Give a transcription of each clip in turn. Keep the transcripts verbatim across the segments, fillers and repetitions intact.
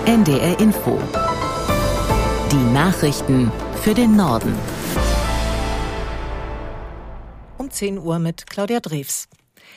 N D R Info. Die Nachrichten für den Norden. Um zehn Uhr mit Claudia Drews.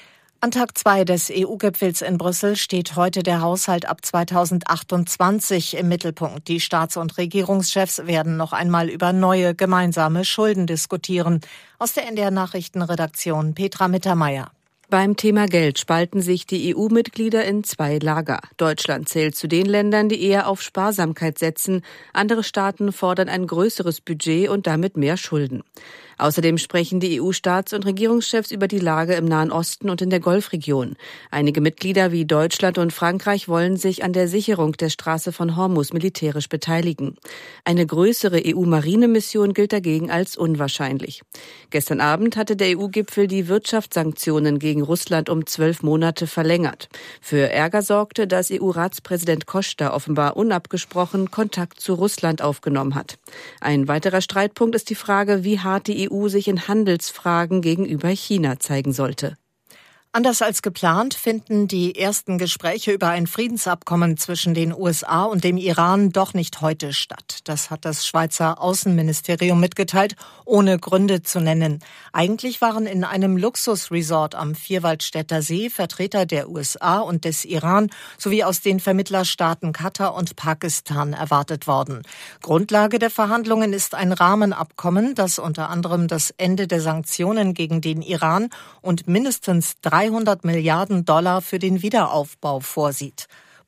An Tag zwei des E U-Gipfels in Brüssel steht heute der Haushalt ab zweitausendachtundzwanzig im Mittelpunkt. Die Staats- und Regierungschefs werden noch einmal über neue gemeinsame Schulden diskutieren. Aus der N D R-Nachrichtenredaktion Petra Mittermeier. Beim Thema Geld spalten sich die E U-Mitglieder in zwei Lager. Deutschland zählt zu den Ländern, die eher auf Sparsamkeit setzen. Andere Staaten fordern ein größeres Budget und damit mehr Schulden. Außerdem sprechen die E U-Staats- und Regierungschefs über die Lage im Nahen Osten und in der Golfregion. Einige Mitglieder wie Deutschland und Frankreich wollen sich an der Sicherung der Straße von Hormuz militärisch beteiligen. Eine größere E U-Marinemission gilt dagegen als unwahrscheinlich. Gestern Abend hatte der E U-Gipfel die Wirtschaftssanktionen gegen Russland um zwölf Monate verlängert. Für Ärger sorgte, dass E U-Ratspräsident Costa offenbar unabgesprochen Kontakt zu Russland aufgenommen hat. Ein weiterer Streitpunkt ist die Frage, wie hart die E U sich in Handelsfragen gegenüber China zeigen sollte. Anders als geplant finden die ersten Gespräche über ein Friedensabkommen zwischen den U S A und dem Iran doch nicht heute statt. Das hat das Schweizer Außenministerium mitgeteilt, ohne Gründe zu nennen. Eigentlich waren in einem Luxusresort am Vierwaldstätter See Vertreter der U S A und des Iran sowie aus den Vermittlerstaaten Katar und Pakistan erwartet worden. Grundlage der Verhandlungen ist ein Rahmenabkommen, das unter anderem das Ende der Sanktionen gegen den Iran und mindestens dreihundert Milliarden Dollar für den Wiederaufbau vorsieht.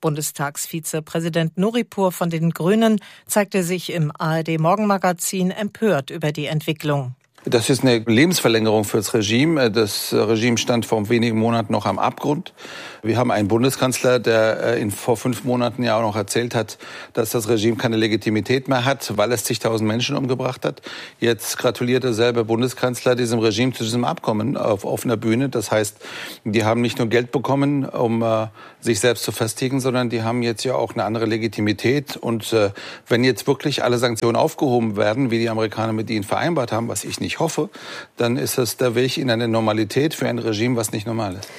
Bundestagsvizepräsident Nuripur von den Grünen zeigte sich im A R D-Morgenmagazin empört über die Entwicklung. Das ist eine Lebensverlängerung für das Regime. Das Regime stand vor wenigen Monaten noch am Abgrund. Wir haben einen Bundeskanzler, der in vor fünf Monaten ja auch noch erzählt hat, dass das Regime keine Legitimität mehr hat, weil es zigtausend Menschen umgebracht hat. Jetzt gratuliert derselbe Bundeskanzler diesem Regime zu diesem Abkommen auf offener Bühne. Das heißt, die haben nicht nur Geld bekommen, um äh, sich selbst zu festigen, sondern die haben jetzt ja auch eine andere Legitimität. Und äh, wenn jetzt wirklich alle Sanktionen aufgehoben werden, wie die Amerikaner mit ihnen vereinbart haben, was ich nicht Ich hoffe, dann ist es der Weg in eine Normalität für ein Regime, was nicht normal ist.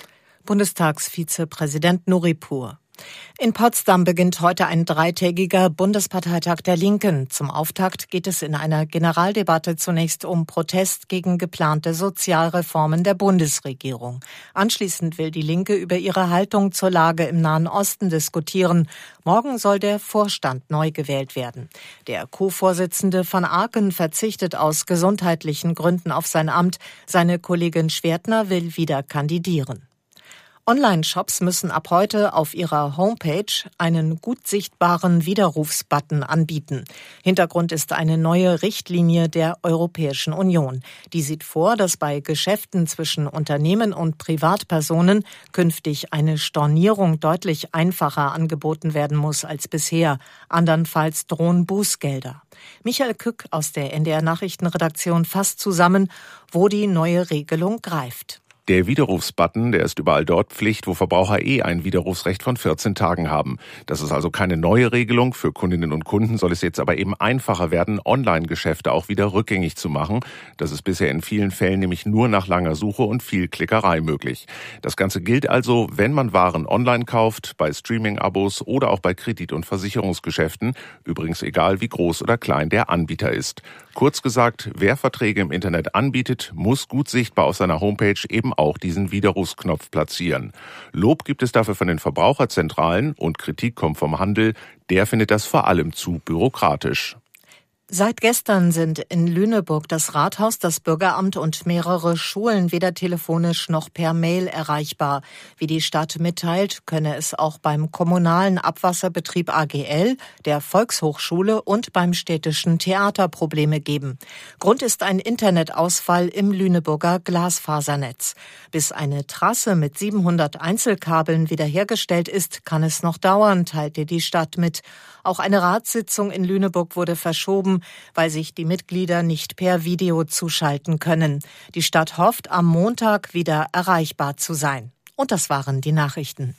Bundestagsvizepräsident Nuripur. In Potsdam beginnt heute ein dreitägiger Bundesparteitag der Linken. Zum Auftakt geht es in einer Generaldebatte zunächst um Protest gegen geplante Sozialreformen der Bundesregierung. Anschließend will die Linke über ihre Haltung zur Lage im Nahen Osten diskutieren. Morgen soll der Vorstand neu gewählt werden. Der Co-Vorsitzende von Aachen verzichtet aus gesundheitlichen Gründen auf sein Amt. Seine Kollegin Schwertner will wieder kandidieren. Online-Shops müssen ab heute auf ihrer Homepage einen gut sichtbaren Widerrufsbutton anbieten. Hintergrund ist eine neue Richtlinie der Europäischen Union. Die sieht vor, dass bei Geschäften zwischen Unternehmen und Privatpersonen künftig eine Stornierung deutlich einfacher angeboten werden muss als bisher. Andernfalls drohen Bußgelder. Michael Kück aus der N D R-Nachrichtenredaktion fasst zusammen, wo die neue Regelung greift. Der Widerrufsbutton, der ist überall dort Pflicht, wo Verbraucher eh ein Widerrufsrecht von vierzehn Tagen haben. Das ist also keine neue Regelung. Für Kundinnen und Kunden soll es jetzt aber eben einfacher werden, Online-Geschäfte auch wieder rückgängig zu machen. Das ist bisher in vielen Fällen nämlich nur nach langer Suche und viel Klickerei möglich. Das Ganze gilt also, wenn man Waren online kauft, bei Streaming-Abos oder auch bei Kredit- und Versicherungsgeschäften. Übrigens egal, wie groß oder klein der Anbieter ist. Kurz gesagt, wer Verträge im Internet anbietet, muss gut sichtbar auf seiner Homepage eben auch diesen Widerrufsknopf platzieren. Lob gibt es dafür von den Verbraucherzentralen und Kritik kommt vom Handel. Der findet das vor allem zu bürokratisch. Seit gestern sind in Lüneburg das Rathaus, das Bürgeramt und mehrere Schulen weder telefonisch noch per Mail erreichbar. Wie die Stadt mitteilt, könne es auch beim kommunalen Abwasserbetrieb A G L, der Volkshochschule und beim städtischen Theater Probleme geben. Grund ist ein Internetausfall im Lüneburger Glasfasernetz. Bis eine Trasse mit siebenhundert Einzelkabeln wiederhergestellt ist, kann es noch dauern, teilte die Stadt mit. Auch eine Ratssitzung in Lüneburg wurde verschoben, weil sich die Mitglieder nicht per Video zuschalten können. Die Stadt hofft, am Montag wieder erreichbar zu sein. Und das waren die Nachrichten.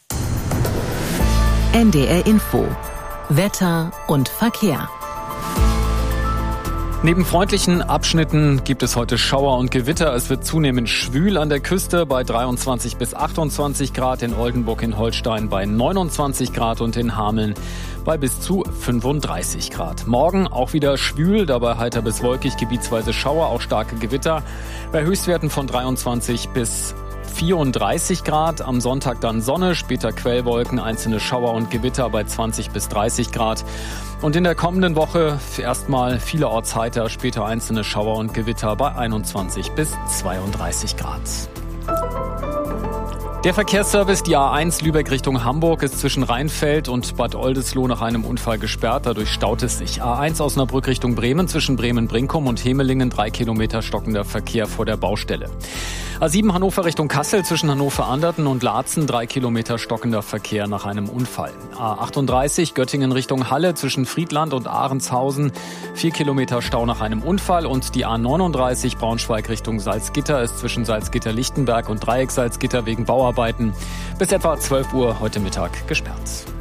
N D R Info. Wetter und Verkehr. Neben freundlichen Abschnitten gibt es heute Schauer und Gewitter. Es wird zunehmend schwül an der Küste bei dreiundzwanzig bis achtundzwanzig Grad, in Oldenburg in Holstein bei neunundzwanzig Grad und in Hameln bei bis zu fünfunddreißig Grad. Morgen auch wieder schwül, dabei heiter bis wolkig, gebietsweise Schauer, auch starke Gewitter. Bei Höchstwerten von dreiundzwanzig bis vierunddreißig Grad, am Sonntag dann Sonne, später Quellwolken, einzelne Schauer und Gewitter bei zwanzig bis dreißig Grad. Und in der kommenden Woche erstmal vielerorts heiter, später einzelne Schauer und Gewitter bei einundzwanzig bis zweiunddreißig Grad. Der Verkehrsservice, die A eins Lübeck Richtung Hamburg, ist zwischen Rheinfeld und Bad Oldesloe nach einem Unfall gesperrt. Dadurch staut es sich. A eins Osnabrück Richtung Bremen zwischen Bremen-Brinkum und Hemelingen, drei Kilometer stockender Verkehr vor der Baustelle. A sieben Hannover Richtung Kassel zwischen Hannover-Anderten und Laatzen, drei Kilometer stockender Verkehr nach einem Unfall. A achtunddreißig Göttingen Richtung Halle zwischen Friedland und Ahrenshausen, vier Kilometer Stau nach einem Unfall. Und die A neununddreißig Braunschweig Richtung Salzgitter ist zwischen Salzgitter-Lichtenberg und Dreieck Salzgitter wegen Bauarbeiten bis etwa zwölf Uhr heute Mittag gesperrt.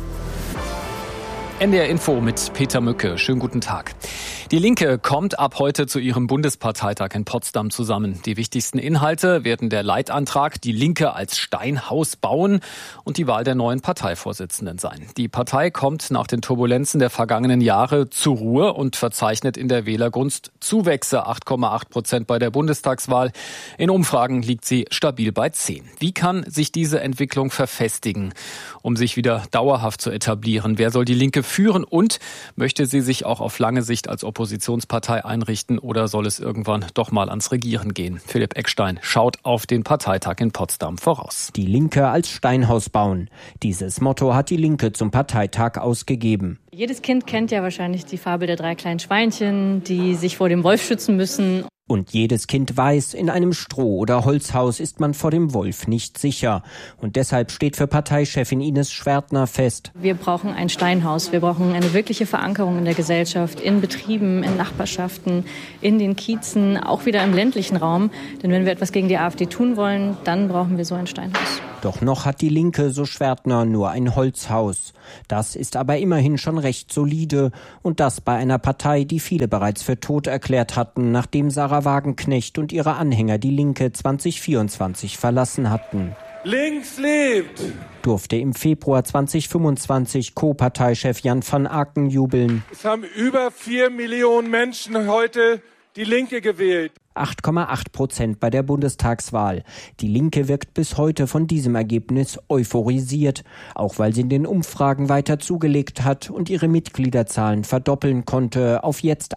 N D R Info mit Peter Mücke. Schönen guten Tag. Die Linke kommt ab heute zu ihrem Bundesparteitag in Potsdam zusammen. Die wichtigsten Inhalte werden der Leitantrag, die Linke als Steinhaus bauen und die Wahl der neuen Parteivorsitzenden sein. Die Partei kommt nach den Turbulenzen der vergangenen Jahre zur Ruhe und verzeichnet in der Wählergunst Zuwächse, acht Komma acht Prozent bei der Bundestagswahl. In Umfragen liegt sie stabil bei zehn. Wie kann sich diese Entwicklung verfestigen, um sich wieder dauerhaft zu etablieren? Wer soll die Linke führen und möchte sie sich auch auf lange Sicht als Oppositionspartei einrichten oder soll es irgendwann doch mal ans Regieren gehen? Philipp Eckstein schaut auf den Parteitag in Potsdam voraus. Die Linke als Steinhaus bauen. Dieses Motto hat die Linke zum Parteitag ausgegeben. Jedes Kind kennt ja wahrscheinlich die Fabel der drei kleinen Schweinchen, die sich vor dem Wolf schützen müssen. Und jedes Kind weiß, in einem Stroh- oder Holzhaus ist man vor dem Wolf nicht sicher. Und deshalb steht für Parteichefin Ines Schwertner fest: Wir brauchen ein Steinhaus. Wir brauchen eine wirkliche Verankerung in der Gesellschaft, in Betrieben, in Nachbarschaften, in den Kiezen, auch wieder im ländlichen Raum. Denn wenn wir etwas gegen die AfD tun wollen, dann brauchen wir so ein Steinhaus. Doch noch hat die Linke, so Schwertner, nur ein Holzhaus. Das ist aber immerhin schon recht solide. Und das bei einer Partei, die viele bereits für tot erklärt hatten, nachdem Sarah Wagenknecht und ihre Anhänger die Linke zwanzig vierundzwanzig verlassen hatten. Links lebt! Durfte im Februar zwanzig fünfundzwanzig Co-Parteichef Jan van Aken jubeln. Es haben über vier Millionen Menschen heute die Linke gewählt. acht Komma acht Prozent bei der Bundestagswahl. Die Linke wirkt bis heute von diesem Ergebnis euphorisiert, auch weil sie in den Umfragen weiter zugelegt hat und ihre Mitgliederzahlen verdoppeln konnte auf jetzt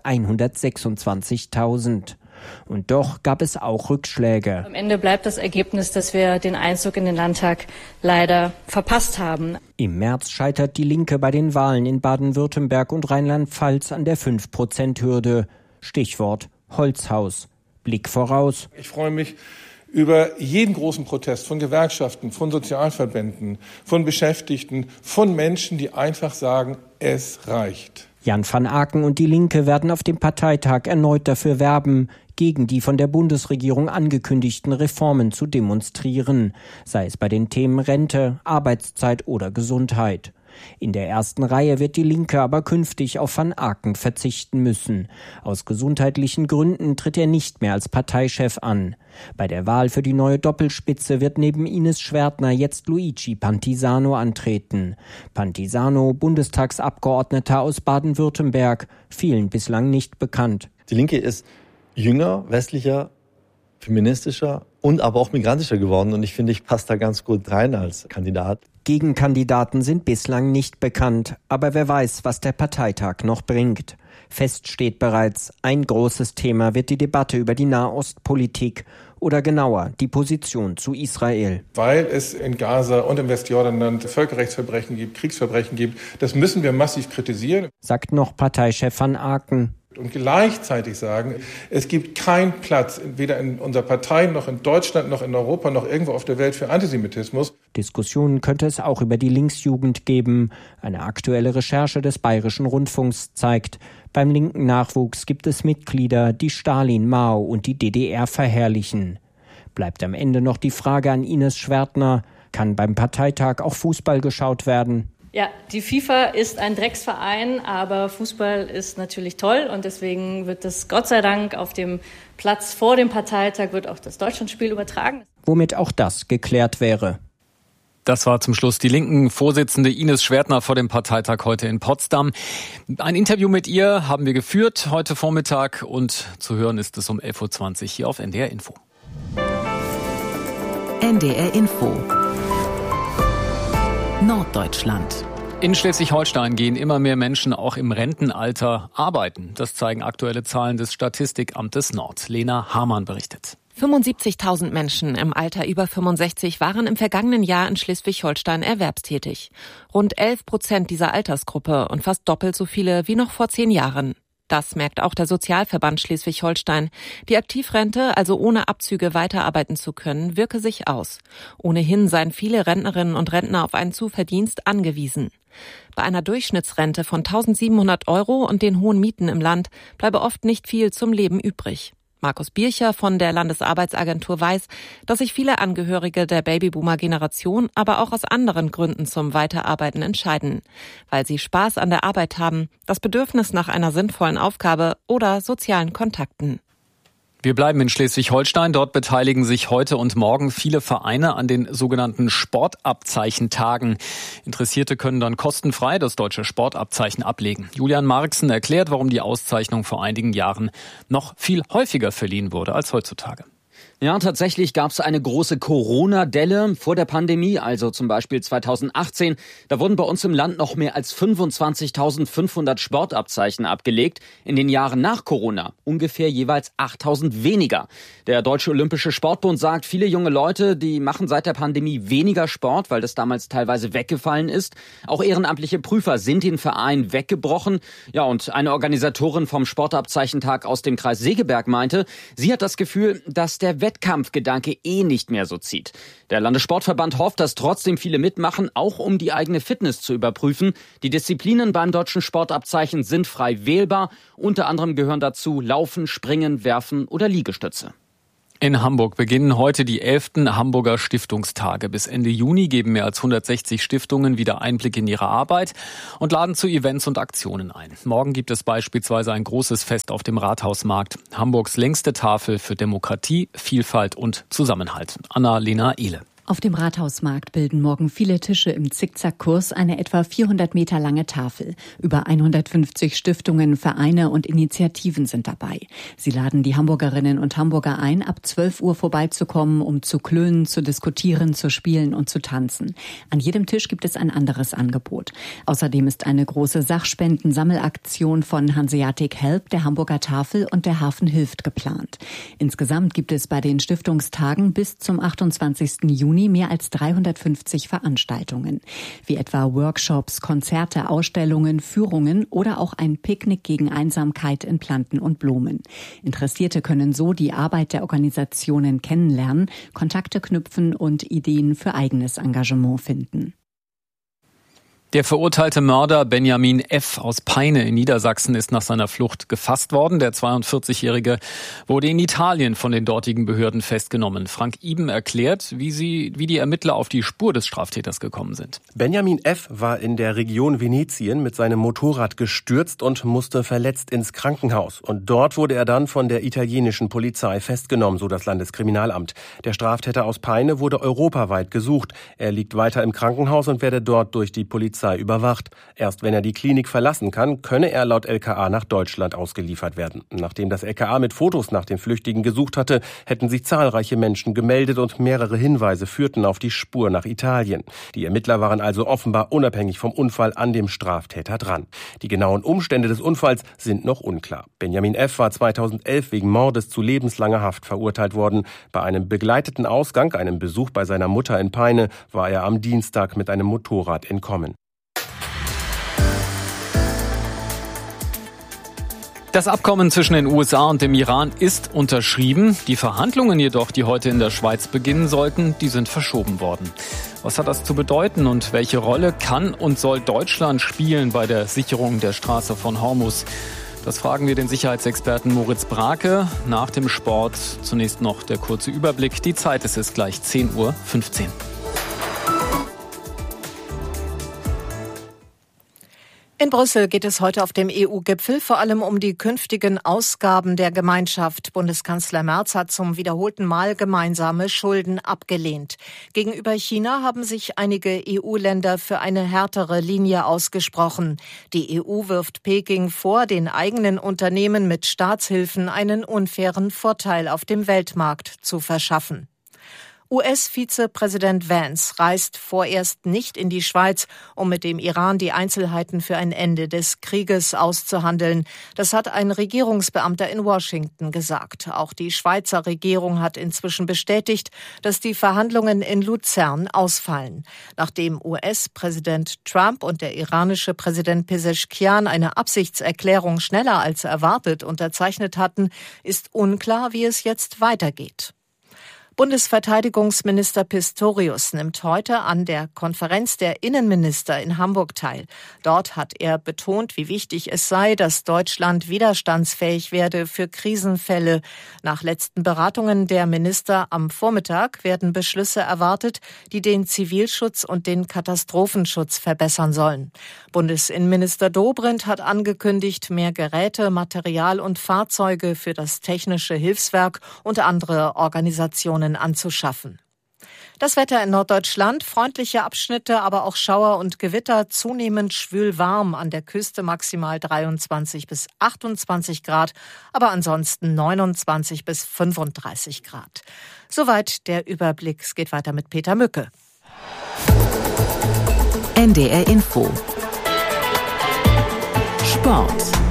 hundertsechsundzwanzigtausend. Und doch gab es auch Rückschläge. Am Ende bleibt das Ergebnis, dass wir den Einzug in den Landtag leider verpasst haben. Im März scheitert die Linke bei den Wahlen in Baden-Württemberg und Rheinland-Pfalz an der fünf Prozent Hürde. Stichwort Holzhaus. Blick voraus. Ich freue mich über jeden großen Protest von Gewerkschaften, von Sozialverbänden, von Beschäftigten, von Menschen, die einfach sagen, es reicht. Jan van Aken und die Linke werden auf dem Parteitag erneut dafür werben, gegen die von der Bundesregierung angekündigten Reformen zu demonstrieren, sei es bei den Themen Rente, Arbeitszeit oder Gesundheit. In der ersten Reihe wird die Linke aber künftig auf Van Aken verzichten müssen. Aus gesundheitlichen Gründen tritt er nicht mehr als Parteichef an. Bei der Wahl für die neue Doppelspitze wird neben Ines Schwertner jetzt Luigi Pantisano antreten. Pantisano, Bundestagsabgeordneter aus Baden-Württemberg, vielen bislang nicht bekannt. Die Linke ist jünger, westlicher, feministischer und aber auch migrantischer geworden. Und ich finde, ich passe da ganz gut rein als Kandidat. Gegenkandidaten sind bislang nicht bekannt, aber wer weiß, was der Parteitag noch bringt. Fest steht bereits, ein großes Thema wird die Debatte über die Nahostpolitik oder genauer die Position zu Israel. Weil es in Gaza und im Westjordanland Völkerrechtsverbrechen gibt, Kriegsverbrechen gibt, das müssen wir massiv kritisieren, sagt noch Parteichef Van Aken. Und gleichzeitig sagen, es gibt keinen Platz, weder in unserer Partei noch in Deutschland noch in Europa noch irgendwo auf der Welt für Antisemitismus. Diskussionen könnte es auch über die Linksjugend geben. Eine aktuelle Recherche des Bayerischen Rundfunks zeigt, beim linken Nachwuchs gibt es Mitglieder, die Stalin, Mao und die D D R verherrlichen. Bleibt am Ende noch die Frage an Ines Schwertner, kann beim Parteitag auch Fußball geschaut werden? Ja, die FIFA ist ein Drecksverein, aber Fußball ist natürlich toll und deswegen wird das Gott sei Dank auf dem Platz vor dem Parteitag wird auch das Deutschlandspiel übertragen. Womit auch das geklärt wäre. Das war zum Schluss die Linken-Vorsitzende Ines Schwertner vor dem Parteitag heute in Potsdam. Ein Interview mit ihr haben wir geführt heute Vormittag und zu hören ist es um elf Uhr zwanzig hier auf N D R Info. N D R Info Norddeutschland. In Schleswig-Holstein gehen immer mehr Menschen auch im Rentenalter arbeiten. Das zeigen aktuelle Zahlen des Statistikamtes Nord. Lena Hamann berichtet. fünfundsiebzigtausend Menschen im Alter über fünfundsechzig waren im vergangenen Jahr in Schleswig-Holstein erwerbstätig. Rund elf Prozent dieser Altersgruppe und fast doppelt so viele wie noch vor zehn Jahren. Das merkt auch der Sozialverband Schleswig-Holstein. Die Aktivrente, also ohne Abzüge weiterarbeiten zu können, wirke sich aus. Ohnehin seien viele Rentnerinnen und Rentner auf einen Zuverdienst angewiesen. Bei einer Durchschnittsrente von eintausendsiebenhundert Euro und den hohen Mieten im Land bleibe oft nicht viel zum Leben übrig. Markus Bircher von der Landesarbeitsagentur weiß, dass sich viele Angehörige der Babyboomer-Generation aber auch aus anderen Gründen zum Weiterarbeiten entscheiden. Weil sie Spaß an der Arbeit haben, das Bedürfnis nach einer sinnvollen Aufgabe oder sozialen Kontakten. Wir bleiben in Schleswig-Holstein. Dort beteiligen sich heute und morgen viele Vereine an den sogenannten Sportabzeichentagen. Interessierte können dann kostenfrei das deutsche Sportabzeichen ablegen. Julian Marxen erklärt, warum die Auszeichnung vor einigen Jahren noch viel häufiger verliehen wurde als heutzutage. Ja, tatsächlich gab es eine große Corona-Delle vor der Pandemie, also zum Beispiel zweitausendachtzehn. Da wurden bei uns im Land noch mehr als fünfundzwanzigtausendfünfhundert Sportabzeichen abgelegt. In den Jahren nach Corona ungefähr jeweils achttausend weniger. Der Deutsche Olympische Sportbund sagt, viele junge Leute, die machen seit der Pandemie weniger Sport, weil das damals teilweise weggefallen ist. Auch ehrenamtliche Prüfer sind den Verein weggebrochen. Ja, und eine Organisatorin vom Sportabzeichentag aus dem Kreis Segeberg meinte, sie hat das Gefühl, dass der Wettkampfgedanke eh nicht mehr so zieht. Der Landessportverband hofft, dass trotzdem viele mitmachen, auch um die eigene Fitness zu überprüfen. Die Disziplinen beim deutschen Sportabzeichen sind frei wählbar. Unter anderem gehören dazu Laufen, Springen, Werfen oder Liegestütze. In Hamburg beginnen heute die elften Hamburger Stiftungstage. Bis Ende Juni geben mehr als hundertsechzig Stiftungen wieder Einblick in ihre Arbeit und laden zu Events und Aktionen ein. Morgen gibt es beispielsweise ein großes Fest auf dem Rathausmarkt. Hamburgs längste Tafel für Demokratie, Vielfalt und Zusammenhalt. Anna-Lena Ehle. Auf dem Rathausmarkt bilden morgen viele Tische im Zickzackkurs eine etwa vierhundert Meter lange Tafel. Über hundertfünfzig Stiftungen, Vereine und Initiativen sind dabei. Sie laden die Hamburgerinnen und Hamburger ein, ab zwölf Uhr vorbeizukommen, um zu klönen, zu diskutieren, zu spielen und zu tanzen. An jedem Tisch gibt es ein anderes Angebot. Außerdem ist eine große Sachspendensammelaktion von Hanseatic Help, der Hamburger Tafel und der Hafen Hilft geplant. Insgesamt gibt es bei den Stiftungstagen bis zum achtundzwanzigsten Juni mehr als dreihundertfünfzig Veranstaltungen, wie etwa Workshops, Konzerte, Ausstellungen, Führungen oder auch ein Picknick gegen Einsamkeit in Planten und Blumen. Interessierte können so die Arbeit der Organisationen kennenlernen, Kontakte knüpfen und Ideen für eigenes Engagement finden. Der verurteilte Mörder Benjamin F. aus Peine in Niedersachsen ist nach seiner Flucht gefasst worden. Der zweiundvierzigjährige wurde in Italien von den dortigen Behörden festgenommen. Frank Iben erklärt, wie sie, wie die Ermittler auf die Spur des Straftäters gekommen sind. Benjamin F. war in der Region Venetien mit seinem Motorrad gestürzt und musste verletzt ins Krankenhaus. Und dort wurde er dann von der italienischen Polizei festgenommen, so das Landeskriminalamt. Der Straftäter aus Peine wurde europaweit gesucht. Er liegt weiter im Krankenhaus und werde dort durch die Polizei überwacht. Erst wenn er die Klinik verlassen kann, könne er laut L K A nach Deutschland ausgeliefert werden. Nachdem das L K A mit Fotos nach dem Flüchtigen gesucht hatte, hätten sich zahlreiche Menschen gemeldet und mehrere Hinweise führten auf die Spur nach Italien. Die Ermittler waren also offenbar unabhängig vom Unfall an dem Straftäter dran. Die genauen Umstände des Unfalls sind noch unklar. Benjamin F. war zweitausendelf wegen Mordes zu lebenslanger Haft verurteilt worden. Bei einem begleiteten Ausgang, einem Besuch bei seiner Mutter in Peine, war er am Dienstag mit einem Motorrad entkommen. Das Abkommen zwischen den U S A und dem Iran ist unterschrieben. Die Verhandlungen jedoch, die heute in der Schweiz beginnen sollten, die sind verschoben worden. Was hat das zu bedeuten und welche Rolle kann und soll Deutschland spielen bei der Sicherung der Straße von Hormuz? Das fragen wir den Sicherheitsexperten Moritz Brake. Nach dem Sport zunächst noch der kurze Überblick. Die Zeit ist es gleich zehn Uhr fünfzehn. In Brüssel geht es heute auf dem E U-Gipfel vor allem um die künftigen Ausgaben der Gemeinschaft. Bundeskanzler Merz hat zum wiederholten Mal gemeinsame Schulden abgelehnt. Gegenüber China haben sich einige E U-Länder für eine härtere Linie ausgesprochen. Die E U wirft Peking vor, den eigenen Unternehmen mit Staatshilfen einen unfairen Vorteil auf dem Weltmarkt zu verschaffen. U S-Vizepräsident Vance reist vorerst nicht in die Schweiz, um mit dem Iran die Einzelheiten für ein Ende des Krieges auszuhandeln. Das hat ein Regierungsbeamter in Washington gesagt. Auch die Schweizer Regierung hat inzwischen bestätigt, dass die Verhandlungen in Luzern ausfallen. Nachdem U S-Präsident Trump und der iranische Präsident Pezeshkian eine Absichtserklärung schneller als erwartet unterzeichnet hatten, ist unklar, wie es jetzt weitergeht. Bundesverteidigungsminister Pistorius nimmt heute an der Konferenz der Innenminister in Hamburg teil. Dort hat er betont, wie wichtig es sei, dass Deutschland widerstandsfähig werde für Krisenfälle. Nach letzten Beratungen der Minister am Vormittag werden Beschlüsse erwartet, die den Zivilschutz und den Katastrophenschutz verbessern sollen. Bundesinnenminister Dobrindt hat angekündigt, mehr Geräte, Material und Fahrzeuge für das Technische Hilfswerk und andere Organisationen anzuschaffen. Das Wetter in Norddeutschland, freundliche Abschnitte, aber auch Schauer und Gewitter, zunehmend schwül warm, an der Küste maximal dreiundzwanzig bis achtundzwanzig Grad, aber ansonsten neunundzwanzig bis fünfunddreißig Grad. Soweit der Überblick. Es geht weiter mit Peter Mücke. N D R Info. Sport.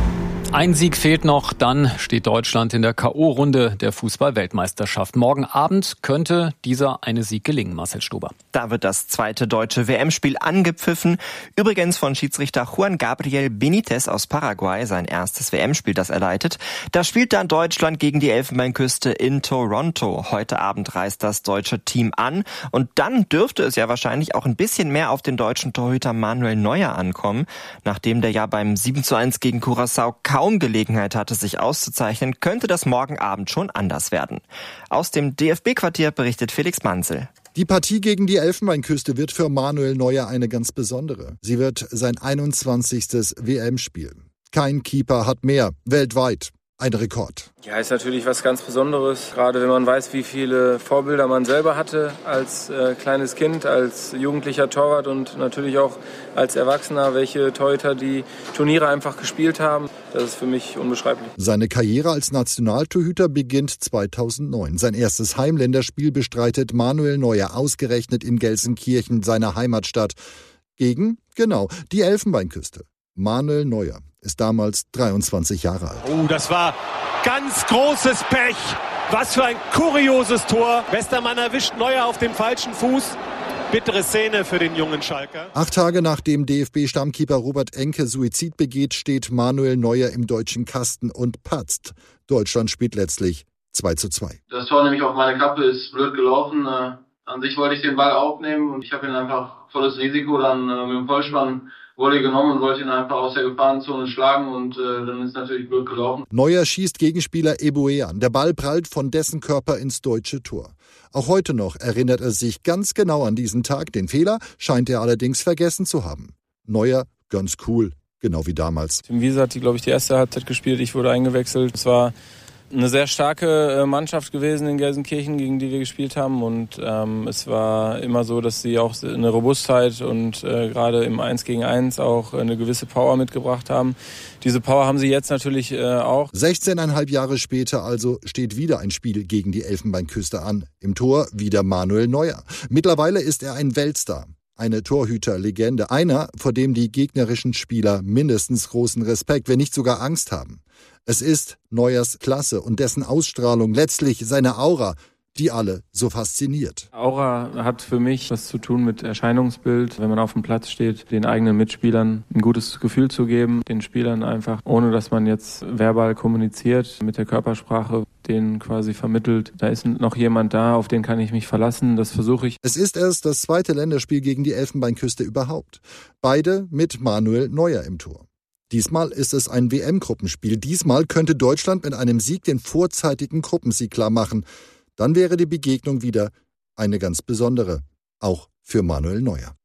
Ein Sieg fehlt noch, dann steht Deutschland in der K O-Runde der Fußball-Weltmeisterschaft. Morgen Abend könnte dieser eine Sieg gelingen, Marcel Stober. Da wird das zweite deutsche W M-Spiel angepfiffen. Übrigens von Schiedsrichter Juan Gabriel Benitez aus Paraguay, sein erstes W M-Spiel, das er leitet. Da spielt dann Deutschland gegen die Elfenbeinküste in Toronto. Heute Abend reist das deutsche Team an. Und dann dürfte es ja wahrscheinlich auch ein bisschen mehr auf den deutschen Torhüter Manuel Neuer ankommen. Nachdem der ja beim sieben zu eins gegen Curaçao kaum Gelegenheit hatte, sich auszuzeichnen, könnte das morgen Abend schon anders werden. Aus dem D F B-Quartier berichtet Felix Manzel. Die Partie gegen die Elfenbeinküste wird für Manuel Neuer eine ganz besondere. Sie wird sein einundzwanzigstes W M-Spiel. Kein Keeper hat mehr, weltweit. Ein Rekord. Ja, ist natürlich was ganz Besonderes, gerade wenn man weiß, wie viele Vorbilder man selber hatte als äh, kleines Kind, als jugendlicher Torwart und natürlich auch als Erwachsener, welche Torhüter die Turniere einfach gespielt haben. Das ist für mich unbeschreiblich. Seine Karriere als Nationaltorhüter beginnt zweitausendneun. Sein erstes Heimländerspiel bestreitet Manuel Neuer ausgerechnet in Gelsenkirchen, seiner Heimatstadt, gegen, genau, die Elfenbeinküste. Manuel Neuer ist damals dreiundzwanzig Jahre alt. Oh, das war ganz großes Pech. Was für ein kurioses Tor. Westermann erwischt Neuer auf dem falschen Fuß. Bittere Szene für den jungen Schalker. Acht Tage nachdem D F B-Stammkeeper Robert Enke Suizid begeht, steht Manuel Neuer im deutschen Kasten und patzt. Deutschland spielt letztlich zwei zu zwei. Das Tor nämlich auf meine Kappe ist blöd gelaufen. An sich wollte ich den Ball aufnehmen und ich habe ihn einfach volles Risiko dann mit dem Vollspann Volley genommen und wollte ihn einfach aus der Gefahrenzone schlagen und äh, dann ist natürlich blöd gelaufen. Neuer schießt Gegenspieler Eboué an. Der Ball prallt von dessen Körper ins deutsche Tor. Auch heute noch erinnert er sich ganz genau an diesen Tag. Den Fehler scheint er allerdings vergessen zu haben. Neuer ganz cool, genau wie damals. Tim Wiese hat, glaube ich, die erste Halbzeit gespielt. Ich wurde eingewechselt. Es war eine sehr starke Mannschaft gewesen in Gelsenkirchen, gegen die wir gespielt haben. Und ähm, es war immer so, dass sie auch eine Robustheit und äh, gerade im eins gegen eins auch eine gewisse Power mitgebracht haben. Diese Power haben sie jetzt natürlich äh, auch. sechzehneinhalb Jahre später also steht wieder ein Spiel gegen die Elfenbeinküste an. Im Tor wieder Manuel Neuer. Mittlerweile ist er ein Weltstar. Eine Torhüterlegende. Einer, vor dem die gegnerischen Spieler mindestens großen Respekt, wenn nicht sogar Angst haben. Es ist Neuers Klasse und dessen Ausstrahlung, letztlich seine Aura, die alle so fasziniert. Aura hat für mich was zu tun mit Erscheinungsbild. Wenn man auf dem Platz steht, den eigenen Mitspielern ein gutes Gefühl zu geben, den Spielern einfach, ohne dass man jetzt verbal kommuniziert, mit der Körpersprache denen quasi vermittelt, da ist noch jemand da, auf den kann ich mich verlassen, das versuche ich. Es ist erst das zweite Länderspiel gegen die Elfenbeinküste überhaupt. Beide mit Manuel Neuer im Tor. Diesmal ist es ein W M-Gruppenspiel. Diesmal könnte Deutschland mit einem Sieg den vorzeitigen Gruppensieg klar machen. Dann wäre die Begegnung wieder eine ganz besondere, auch für Manuel Neuer.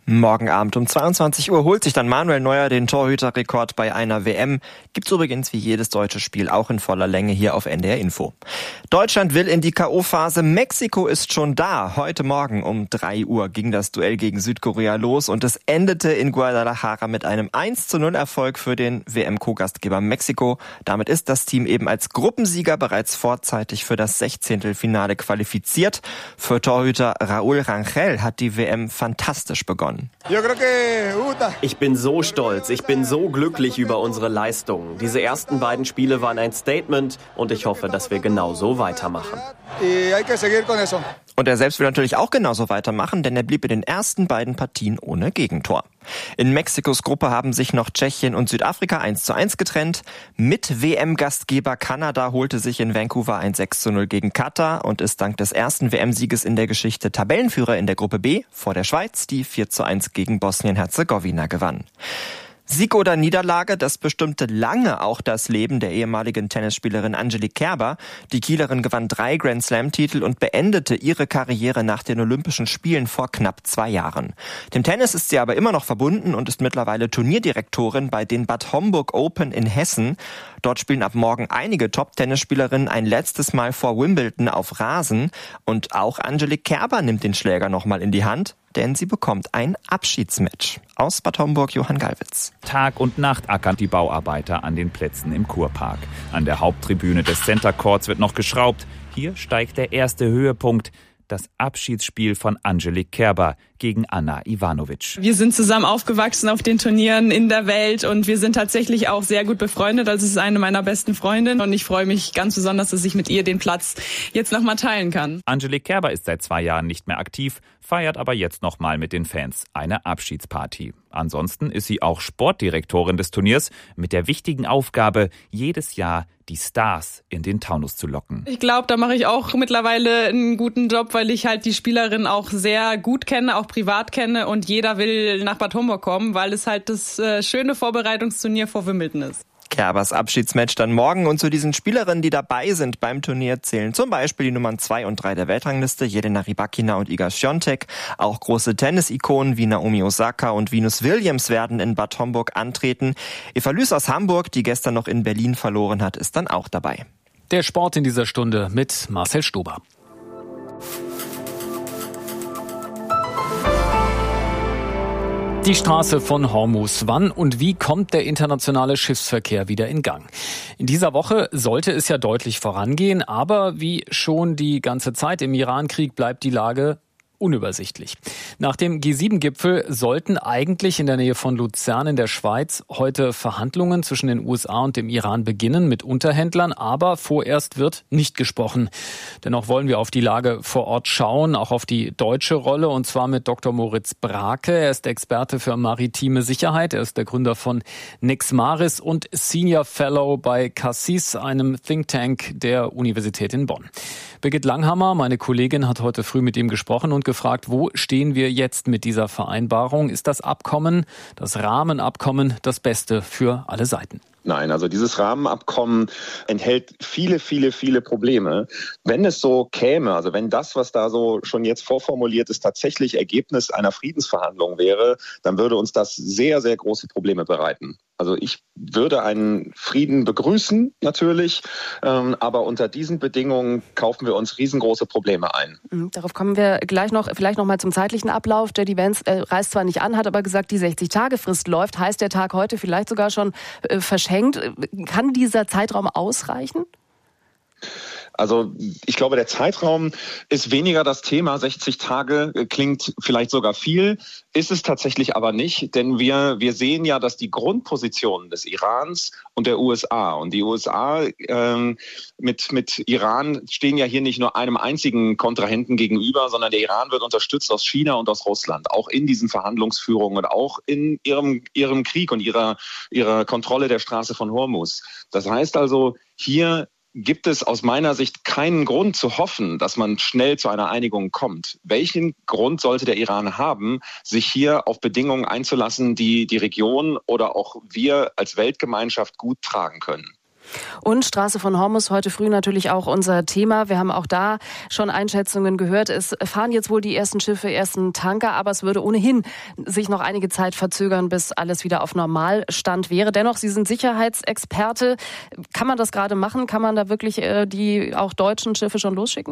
Morgen Abend um zweiundzwanzig Uhr holt sich dann Manuel Neuer den Torhüterrekord bei einer W M. Gibt's übrigens wie jedes deutsche Spiel auch in voller Länge hier auf N D R Info. Deutschland will in die K O-Phase. Mexiko ist schon da. Heute Morgen um drei Uhr ging das Duell gegen Südkorea los und es endete in Guadalajara mit einem eins zu null Erfolg für den W M-Co-Gastgeber Mexiko. Damit ist das Team eben als Gruppensieger bereits vorzeitig für das Sechzehntelfinale qualifiziert. Für Torhüter Raúl Rangel hat die W M fantastisch begonnen. Ich bin so stolz, ich bin so glücklich über unsere Leistungen. Diese ersten beiden Spiele waren ein Statement und ich hoffe, dass wir genauso weitermachen. Und er selbst will natürlich auch genauso weitermachen, denn er blieb in den ersten beiden Partien ohne Gegentor. In Mexikos Gruppe haben sich noch Tschechien und Südafrika eins zu eins getrennt. Mit W M-Gastgeber Kanada holte sich in Vancouver ein sechs zu null gegen Katar und ist dank des ersten W M-Sieges in der Geschichte Tabellenführer in der Gruppe B vor der Schweiz, die vier zu eins gegen Bosnien-Herzegowina gewann. Sieg oder Niederlage, das bestimmte lange auch das Leben der ehemaligen Tennisspielerin Angelique Kerber. Die Kielerin gewann drei Grand-Slam-Titel und beendete ihre Karriere nach den Olympischen Spielen vor knapp zwei Jahren. Dem Tennis ist sie aber immer noch verbunden und ist mittlerweile Turnierdirektorin bei den Bad Homburg Open in Hessen. Dort spielen ab morgen einige Top-Tennisspielerinnen ein letztes Mal vor Wimbledon auf Rasen. Und auch Angelique Kerber nimmt den Schläger nochmal in die Hand, denn sie bekommt ein Abschiedsmatch. Aus Bad Homburg, Johann Gallwitz. Tag und Nacht ackern die Bauarbeiter an den Plätzen im Kurpark. An der Haupttribüne des Center Courts wird noch geschraubt. Hier steigt der erste Höhepunkt. Das Abschiedsspiel von Angelique Kerber gegen Anna Ivanovic. Wir sind zusammen aufgewachsen auf den Turnieren in der Welt und wir sind tatsächlich auch sehr gut befreundet. Also es ist eine meiner besten Freundinnen und ich freue mich ganz besonders, dass ich mit ihr den Platz jetzt nochmal teilen kann. Angelique Kerber ist seit zwei Jahren nicht mehr aktiv, feiert aber jetzt nochmal mit den Fans eine Abschiedsparty. Ansonsten ist sie auch Sportdirektorin des Turniers mit der wichtigen Aufgabe, jedes Jahr die Stars in den Taunus zu locken. Ich glaube, da mache ich auch mittlerweile einen guten Job, weil ich halt die Spielerin auch sehr gut kenne, auch privat kenne und jeder will nach Bad Homburg kommen, weil es halt das äh, schöne Vorbereitungsturnier vor Wimbledon ist. Kerbers Abschiedsmatch dann morgen und zu diesen Spielerinnen, die dabei sind beim Turnier, zählen zum Beispiel die Nummern zwei und drei der Weltrangliste, Jelena Rybakina und Iga Świątek. Auch große Tennis-Ikonen wie Naomi Osaka und Venus Williams werden in Bad Homburg antreten. Eva Lüß aus Hamburg, die gestern noch in Berlin verloren hat, ist dann auch dabei. Der Sport in dieser Stunde mit Marcel Stober. Die Straße von Hormuz. Wann und wie kommt der internationale Schiffsverkehr wieder in Gang? In dieser Woche sollte es ja deutlich vorangehen, aber wie schon die ganze Zeit im Iran-Krieg bleibt die Lage unübersichtlich. Nach dem G sieben Gipfel sollten eigentlich in der Nähe von Luzern in der Schweiz heute Verhandlungen zwischen den U S A und dem Iran beginnen mit Unterhändlern, aber vorerst wird nicht gesprochen. Dennoch wollen wir auf die Lage vor Ort schauen, auch auf die deutsche Rolle, und zwar mit Doktor Moritz Brake. Er ist Experte für maritime Sicherheit, er ist der Gründer von Nexmaris und Senior Fellow bei CASSIS, einem Think Tank der Universität in Bonn. Birgit Langhammer, meine Kollegin, hat heute früh mit ihm gesprochen und gefragt, wo stehen wir jetzt mit dieser Vereinbarung? Ist das Abkommen, das Rahmenabkommen, das Beste für alle Seiten? Nein, also dieses Rahmenabkommen enthält viele, viele, viele Probleme. Wenn es so käme, also wenn das, was da so schon jetzt vorformuliert ist, tatsächlich Ergebnis einer Friedensverhandlung wäre, dann würde uns das sehr, sehr große Probleme bereiten. Also ich würde einen Frieden begrüßen, natürlich, ähm, aber unter diesen Bedingungen kaufen wir uns riesengroße Probleme ein. Darauf kommen wir gleich noch, vielleicht noch mal zum zeitlichen Ablauf. J D Vance äh, reist zwar nicht an, hat aber gesagt, die sechzig-Tage-Frist läuft. Heißt der Tag heute vielleicht sogar schon äh, verschenkt? Kann dieser Zeitraum ausreichen? Also ich glaube, der Zeitraum ist weniger das Thema. sechzig Tage klingt vielleicht sogar viel, ist es tatsächlich aber nicht. Denn wir, wir sehen ja, dass die Grundpositionen des Irans und der U S A und die U S A ähm, mit, mit Iran stehen ja hier nicht nur einem einzigen Kontrahenten gegenüber, sondern der Iran wird unterstützt aus China und aus Russland, auch in diesen Verhandlungsführungen und auch in ihrem, ihrem Krieg und ihrer, ihrer Kontrolle der Straße von Hormuz. Das heißt also, hier gibt es aus meiner Sicht keinen Grund zu hoffen, dass man schnell zu einer Einigung kommt. Welchen Grund sollte der Iran haben, sich hier auf Bedingungen einzulassen, die die Region oder auch wir als Weltgemeinschaft gut tragen können? Und Straße von Hormuz heute früh natürlich auch unser Thema. Wir haben auch da schon Einschätzungen gehört. Es fahren jetzt wohl die ersten Schiffe, ersten Tanker, aber es würde ohnehin sich noch einige Zeit verzögern, bis alles wieder auf Normalstand wäre. Dennoch, Sie sind Sicherheitsexperte. Kann man das gerade machen? Kann man da wirklich äh, die auch deutschen Schiffe schon losschicken?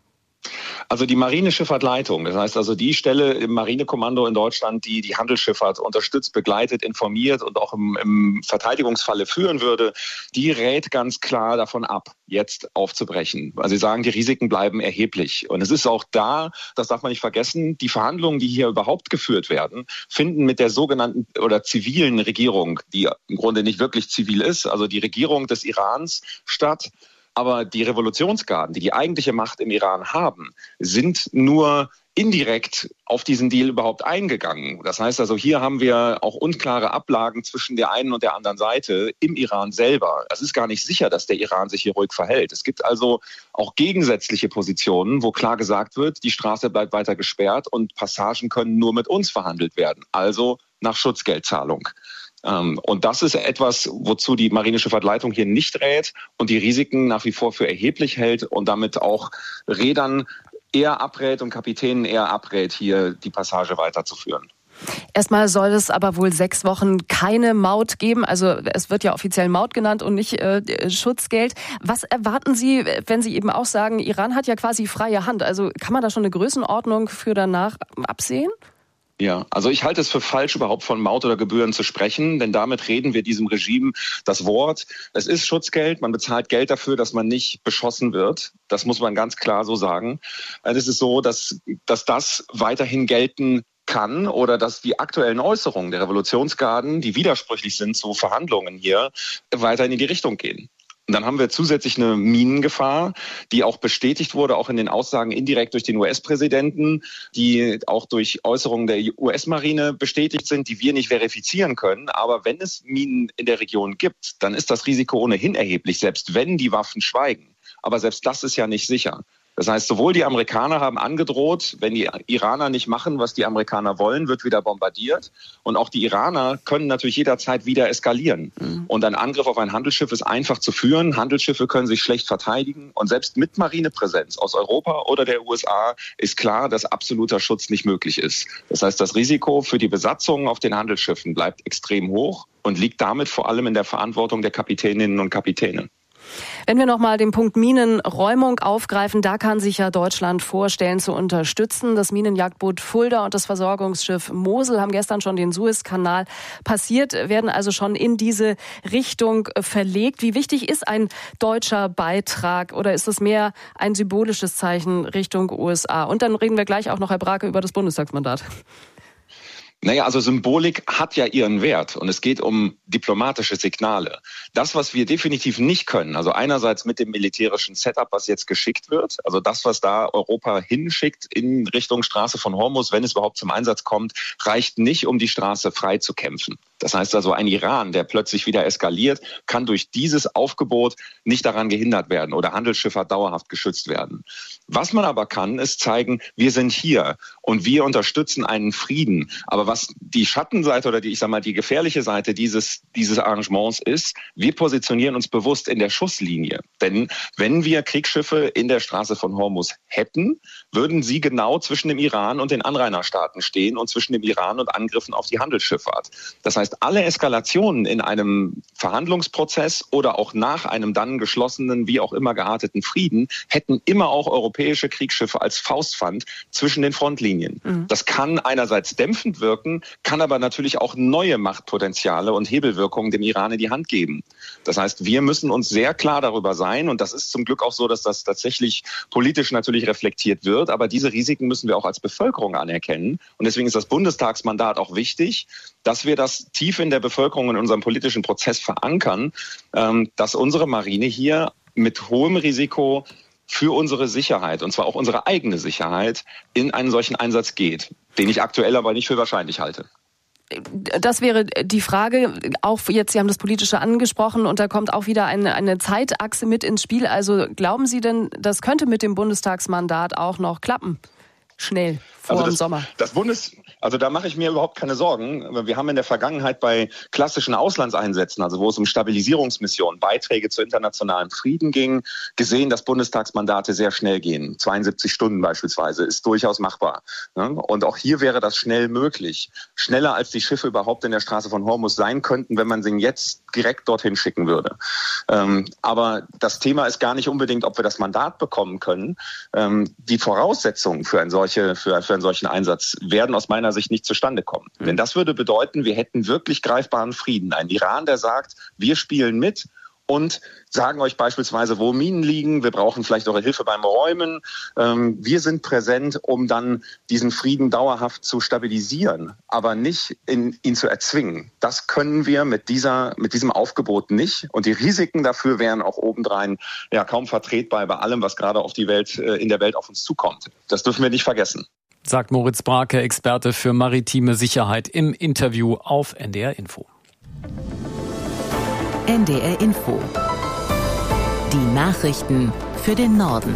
Also die Marineschifffahrtleitung, das heißt also die Stelle im Marinekommando in Deutschland, die die Handelsschifffahrt unterstützt, begleitet, informiert und auch im, im Verteidigungsfalle führen würde, die rät ganz klar davon ab, jetzt aufzubrechen. Also sie sagen, die Risiken bleiben erheblich. Und es ist auch da, das darf man nicht vergessen, die Verhandlungen, die hier überhaupt geführt werden, finden mit der sogenannten oder zivilen Regierung, die im Grunde nicht wirklich zivil ist, also die Regierung des Irans statt. Aber die Revolutionsgarden, die die eigentliche Macht im Iran haben, sind nur indirekt auf diesen Deal überhaupt eingegangen. Das heißt also, hier haben wir auch unklare Ablagen zwischen der einen und der anderen Seite im Iran selber. Es ist gar nicht sicher, dass der Iran sich hier ruhig verhält. Es gibt also auch gegensätzliche Positionen, wo klar gesagt wird, die Straße bleibt weiter gesperrt und Passagen können nur mit uns verhandelt werden, also nach Schutzgeldzahlung. Und das ist etwas, wozu die Marineschiffahrtleitung hier nicht rät und die Risiken nach wie vor für erheblich hält und damit auch Reedern eher abrät und Kapitänen eher abrät, hier die Passage weiterzuführen. Erstmal soll es aber wohl sechs Wochen keine Maut geben. Also es wird ja offiziell Maut genannt und nicht äh, Schutzgeld. Was erwarten Sie, wenn Sie eben auch sagen, Iran hat ja quasi freie Hand? Also kann man da schon eine Größenordnung für danach absehen? Ja, also ich halte es für falsch, überhaupt von Maut oder Gebühren zu sprechen, denn damit reden wir diesem Regime das Wort. Es ist Schutzgeld, man bezahlt Geld dafür, dass man nicht beschossen wird. Das muss man ganz klar so sagen. Also es ist so, dass, dass das weiterhin gelten kann oder dass die aktuellen Äußerungen der Revolutionsgarden, die widersprüchlich sind zu Verhandlungen hier, weiterhin in die Richtung gehen. Und dann haben wir zusätzlich eine Minengefahr, die auch bestätigt wurde, auch in den Aussagen indirekt durch den U S-Präsidenten, die auch durch Äußerungen der U S-Marine bestätigt sind, die wir nicht verifizieren können. Aber wenn es Minen in der Region gibt, dann ist das Risiko ohnehin erheblich, selbst wenn die Waffen schweigen. Aber selbst das ist ja nicht sicher. Das heißt, sowohl die Amerikaner haben angedroht, wenn die Iraner nicht machen, was die Amerikaner wollen, wird wieder bombardiert. Und auch die Iraner können natürlich jederzeit wieder eskalieren. Mhm. Und ein Angriff auf ein Handelsschiff ist einfach zu führen. Handelsschiffe können sich schlecht verteidigen. Und selbst mit Marinepräsenz aus Europa oder der U S A ist klar, dass absoluter Schutz nicht möglich ist. Das heißt, das Risiko für die Besatzungen auf den Handelsschiffen bleibt extrem hoch und liegt damit vor allem in der Verantwortung der Kapitäninnen und Kapitäne. Wenn wir nochmal den Punkt Minenräumung aufgreifen, da kann sich ja Deutschland vorstellen zu unterstützen. Das Minenjagdboot Fulda und das Versorgungsschiff Mosel haben gestern schon den Suezkanal passiert, werden also schon in diese Richtung verlegt. Wie wichtig ist ein deutscher Beitrag oder ist es mehr ein symbolisches Zeichen Richtung U S A? Und dann reden wir gleich auch noch, Herr Brake, über das Bundestagsmandat. Naja, also Symbolik hat ja ihren Wert und es geht um diplomatische Signale. Das, was wir definitiv nicht können, also einerseits mit dem militärischen Setup, was jetzt geschickt wird, also das, was da Europa hinschickt in Richtung Straße von Hormuz, wenn es überhaupt zum Einsatz kommt, reicht nicht, um die Straße frei zu kämpfen. Das heißt also, ein Iran, der plötzlich wieder eskaliert, kann durch dieses Aufgebot nicht daran gehindert werden oder Handelsschifffahrt dauerhaft geschützt werden. Was man aber kann, ist zeigen, wir sind hier und wir unterstützen einen Frieden. Aber was die Schattenseite oder die, ich sag mal, die gefährliche Seite dieses, dieses Arrangements ist, wir positionieren uns bewusst in der Schusslinie. Denn wenn wir Kriegsschiffe in der Straße von Hormuz hätten, würden sie genau zwischen dem Iran und den Anrainerstaaten stehen und zwischen dem Iran und Angriffen auf die Handelsschifffahrt. Das heißt, alle Eskalationen in einem Verhandlungsprozess oder auch nach einem dann geschlossenen, wie auch immer gearteten Frieden, hätten immer auch europäische Kriegsschiffe als Faustpfand zwischen den Frontlinien. Mhm. Das kann einerseits dämpfend wirken, kann aber natürlich auch neue Machtpotenziale und Hebelwirkungen dem Iran in die Hand geben. Das heißt, wir müssen uns sehr klar darüber sein, und das ist zum Glück auch so, dass das tatsächlich politisch natürlich reflektiert wird, aber diese Risiken müssen wir auch als Bevölkerung anerkennen. Und deswegen ist das Bundestagsmandat auch wichtig, dass wir das tief in der Bevölkerung in unserem politischen Prozess verankern, dass unsere Marine hier mit hohem Risiko für unsere Sicherheit, und zwar auch unsere eigene Sicherheit, in einen solchen Einsatz geht, den ich aktuell aber nicht für wahrscheinlich halte. Das wäre die Frage, auch jetzt, Sie haben das Politische angesprochen und da kommt auch wieder eine, eine Zeitachse mit ins Spiel. Also glauben Sie denn, das könnte mit dem Bundestagsmandat auch noch klappen? schnell vor also dem das, Sommer? Das Bundes, also da mache ich mir überhaupt keine Sorgen. Wir haben in der Vergangenheit bei klassischen Auslandseinsätzen, also wo es um Stabilisierungsmissionen, Beiträge zu internationalem Frieden ging, gesehen, dass Bundestagsmandate sehr schnell gehen. zweiundsiebzig Stunden beispielsweise ist durchaus machbar. Und auch hier wäre das schnell möglich. Schneller als die Schiffe überhaupt in der Straße von Hormuz sein könnten, wenn man sie jetzt direkt dorthin schicken würde. Aber das Thema ist gar nicht unbedingt, ob wir das Mandat bekommen können. Die Voraussetzungen für, ein solche, für, für einen solchen Einsatz werden aus meiner Sicht nicht zustande kommen. Mhm. Denn das würde bedeuten, wir hätten wirklich greifbaren Frieden. Ein Iran, der sagt, wir spielen mit und sagen euch beispielsweise, wo Minen liegen. Wir brauchen vielleicht eure Hilfe beim Räumen. Ähm, wir sind präsent, um dann diesen Frieden dauerhaft zu stabilisieren, aber nicht in, ihn zu erzwingen. Das können wir mit dieser, mit diesem Aufgebot nicht. Und die Risiken dafür wären auch obendrein ja kaum vertretbar bei allem, was gerade auf die Welt, äh, in der Welt auf uns zukommt. Das dürfen wir nicht vergessen. Sagt Moritz Brake, Experte für maritime Sicherheit, im Interview auf N D R Info. N D R Info. Die Nachrichten für den Norden.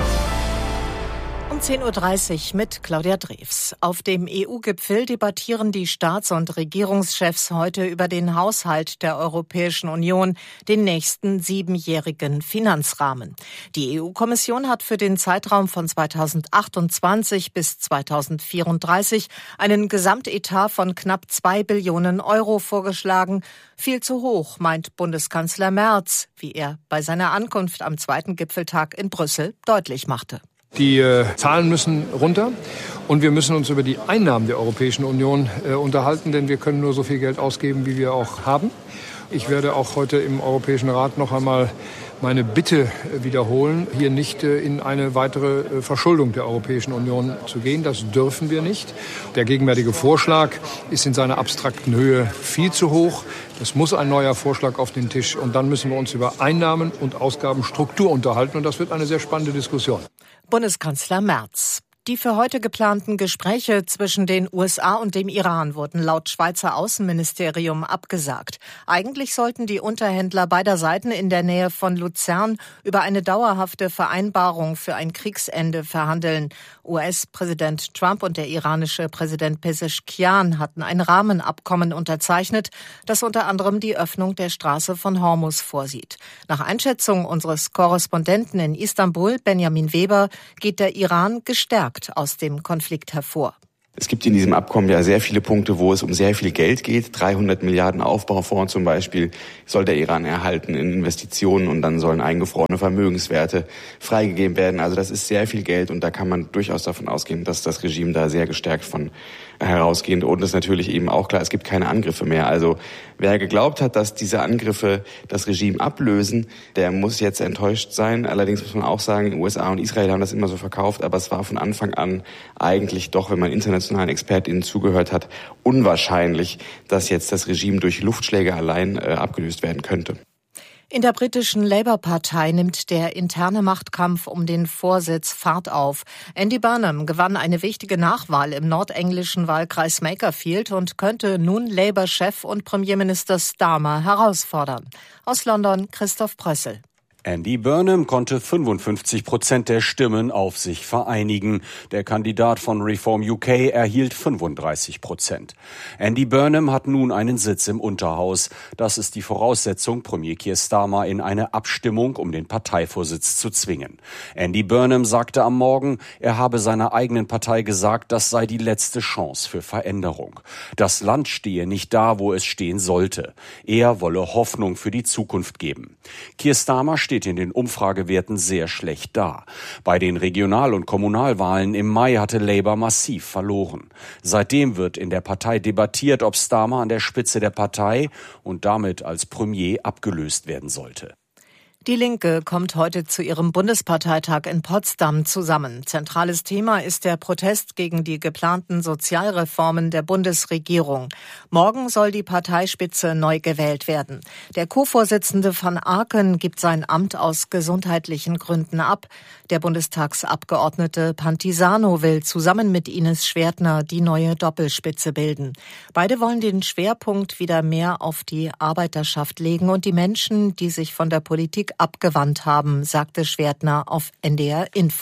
Um zehn Uhr dreißig mit Claudia Drews. Auf dem E U-Gipfel debattieren die Staats- und Regierungschefs heute über den Haushalt der Europäischen Union, den nächsten siebenjährigen Finanzrahmen. Die E U-Kommission hat für den Zeitraum von zweitausendachtundzwanzig bis zweitausendvierunddreißig einen Gesamtetat von knapp zwei Billionen Euro vorgeschlagen. Viel zu hoch, meint Bundeskanzler Merz, wie er bei seiner Ankunft am zweiten Gipfeltag in Brüssel deutlich machte. Die äh, Zahlen müssen runter und wir müssen uns über die Einnahmen der Europäischen Union äh, unterhalten, denn wir können nur so viel Geld ausgeben, wie wir auch haben. Ich werde auch heute im Europäischen Rat noch einmal meine Bitte wiederholen, hier nicht äh, in eine weitere äh, Verschuldung der Europäischen Union zu gehen. Das dürfen wir nicht. Der gegenwärtige Vorschlag ist in seiner abstrakten Höhe viel zu hoch. Es muss ein neuer Vorschlag auf den Tisch und dann müssen wir uns über Einnahmen und Ausgabenstruktur unterhalten und das wird eine sehr spannende Diskussion. Bundeskanzler Merz. Die für heute geplanten Gespräche zwischen den U S A und dem Iran wurden laut Schweizer Außenministerium abgesagt. Eigentlich sollten die Unterhändler beider Seiten in der Nähe von Luzern über eine dauerhafte Vereinbarung für ein Kriegsende verhandeln. U S-Präsident Trump und der iranische Präsident Pezeshkian hatten ein Rahmenabkommen unterzeichnet, das unter anderem die Öffnung der Straße von Hormuz vorsieht. Nach Einschätzung unseres Korrespondenten in Istanbul, Benjamin Weber, geht der Iran gestärkt aus dem Konflikt hervor. Es gibt in diesem Abkommen ja sehr viele Punkte, wo es um sehr viel Geld geht. dreihundert Milliarden Aufbaufonds zum Beispiel soll der Iran erhalten in Investitionen und dann sollen eingefrorene Vermögenswerte freigegeben werden. Also das ist sehr viel Geld und da kann man durchaus davon ausgehen, dass das Regime da sehr gestärkt von herausgeht. Und es ist natürlich eben auch klar, es gibt keine Angriffe mehr. Also wer geglaubt hat, dass diese Angriffe das Regime ablösen, der muss jetzt enttäuscht sein. Allerdings muss man auch sagen, U S A und Israel haben das immer so verkauft, aber es war von Anfang an eigentlich doch, wenn man internationalen ExpertInnen zugehört hat, unwahrscheinlich, dass jetzt das Regime durch Luftschläge allein äh, abgelöst werden könnte. In der britischen Labour-Partei nimmt der interne Machtkampf um den Vorsitz Fahrt auf. Andy Burnham gewann eine wichtige Nachwahl im nordenglischen Wahlkreis Makerfield und könnte nun Labour-Chef und Premierminister Starmer herausfordern. Aus London Christoph Prössel. Andy Burnham konnte fünfundfünfzig Prozent der Stimmen auf sich vereinigen. Der Kandidat von Reform U K erhielt fünfunddreißig Prozent. Andy Burnham hat nun einen Sitz im Unterhaus. Das ist die Voraussetzung, Premier Keir Starmer in eine Abstimmung um den Parteivorsitz zu zwingen. Andy Burnham sagte am Morgen, er habe seiner eigenen Partei gesagt, das sei die letzte Chance für Veränderung. Das Land stehe nicht da, wo es stehen sollte. Er wolle Hoffnung für die Zukunft geben. Keir Starmer steht in den Umfragewerten sehr schlecht da. Bei den Regional- und Kommunalwahlen im Mai hatte Labour massiv verloren. Seitdem wird in der Partei debattiert, ob Starmer an der Spitze der Partei und damit als Premier abgelöst werden sollte. Die Linke kommt heute zu ihrem Bundesparteitag in Potsdam zusammen. Zentrales Thema ist der Protest gegen die geplanten Sozialreformen der Bundesregierung. Morgen soll die Parteispitze neu gewählt werden. Der Co-Vorsitzende van Aken gibt sein Amt aus gesundheitlichen Gründen ab. Der Bundestagsabgeordnete Pantisano will zusammen mit Ines Schwertner die neue Doppelspitze bilden. Beide wollen den Schwerpunkt wieder mehr auf die Arbeiterschaft legen und die Menschen, die sich von der Politik abgewandt haben, sagte Schwertner auf N D R Info.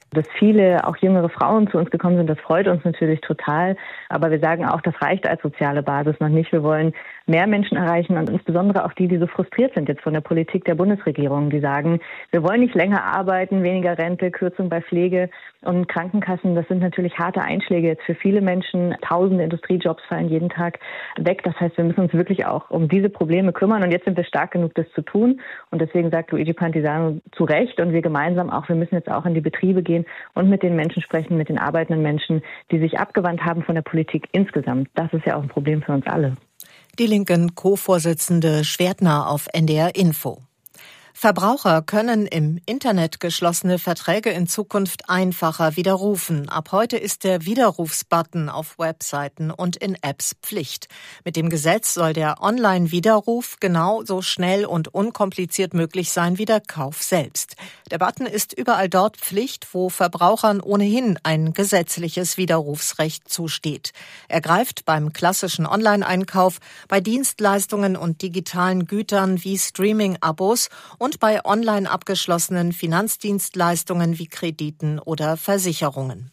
Dass viele, auch jüngere Frauen zu uns gekommen sind, das freut uns natürlich total. Aber wir sagen auch, das reicht als soziale Basis noch nicht. Wir wollen mehr Menschen erreichen und insbesondere auch die, die so frustriert sind jetzt von der Politik der Bundesregierung, die sagen, wir wollen nicht länger arbeiten, weniger Rente, Kürzung bei Pflege und Krankenkassen. Das sind natürlich harte Einschläge jetzt für viele Menschen. Tausende Industriejobs fallen jeden Tag weg. Das heißt, wir müssen uns wirklich auch um diese Probleme kümmern. Und jetzt sind wir stark genug, das zu tun. Und deswegen sagt Luigi Pantisano zu Recht und wir gemeinsam auch, wir müssen jetzt auch in die Betriebe gehen und mit den Menschen sprechen, mit den arbeitenden Menschen, die sich abgewandt haben von der Politik insgesamt. Das ist ja auch ein Problem für uns alle. Die Linken-Co-Vorsitzende Schwertner auf N D R Info. Verbraucher können im Internet geschlossene Verträge in Zukunft einfacher widerrufen. Ab heute ist der Widerrufsbutton auf Webseiten und in Apps Pflicht. Mit dem Gesetz soll der Online-Widerruf genauso schnell und unkompliziert möglich sein wie der Kauf selbst. Der Button ist überall dort Pflicht, wo Verbrauchern ohnehin ein gesetzliches Widerrufsrecht zusteht. Er greift beim klassischen Online-Einkauf, bei Dienstleistungen und digitalen Gütern wie Streaming-Abos und bei online abgeschlossenen Finanzdienstleistungen wie Krediten oder Versicherungen.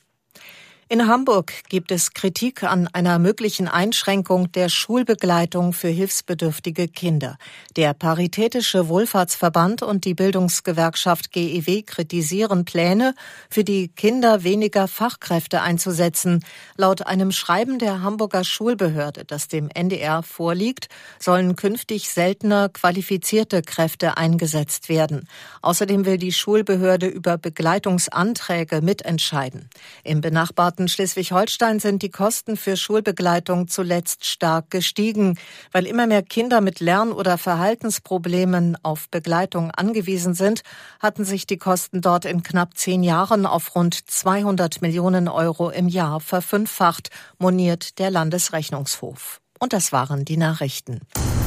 In Hamburg gibt es Kritik an einer möglichen Einschränkung der Schulbegleitung für hilfsbedürftige Kinder. Der Paritätische Wohlfahrtsverband und die Bildungsgewerkschaft G E W kritisieren Pläne, für die Kinder weniger Fachkräfte einzusetzen. Laut einem Schreiben der Hamburger Schulbehörde, das dem N D R vorliegt, sollen künftig seltener qualifizierte Kräfte eingesetzt werden. Außerdem will die Schulbehörde über Begleitungsanträge mitentscheiden. Im benachbarten Schleswig-Holstein sind die Kosten für Schulbegleitung zuletzt stark gestiegen. Weil immer mehr Kinder mit Lern- oder Verhaltensproblemen auf Begleitung angewiesen sind, hatten sich die Kosten dort in knapp zehn Jahren auf rund zweihundert Millionen Euro im Jahr verfünffacht, moniert der Landesrechnungshof. Und das waren die Nachrichten.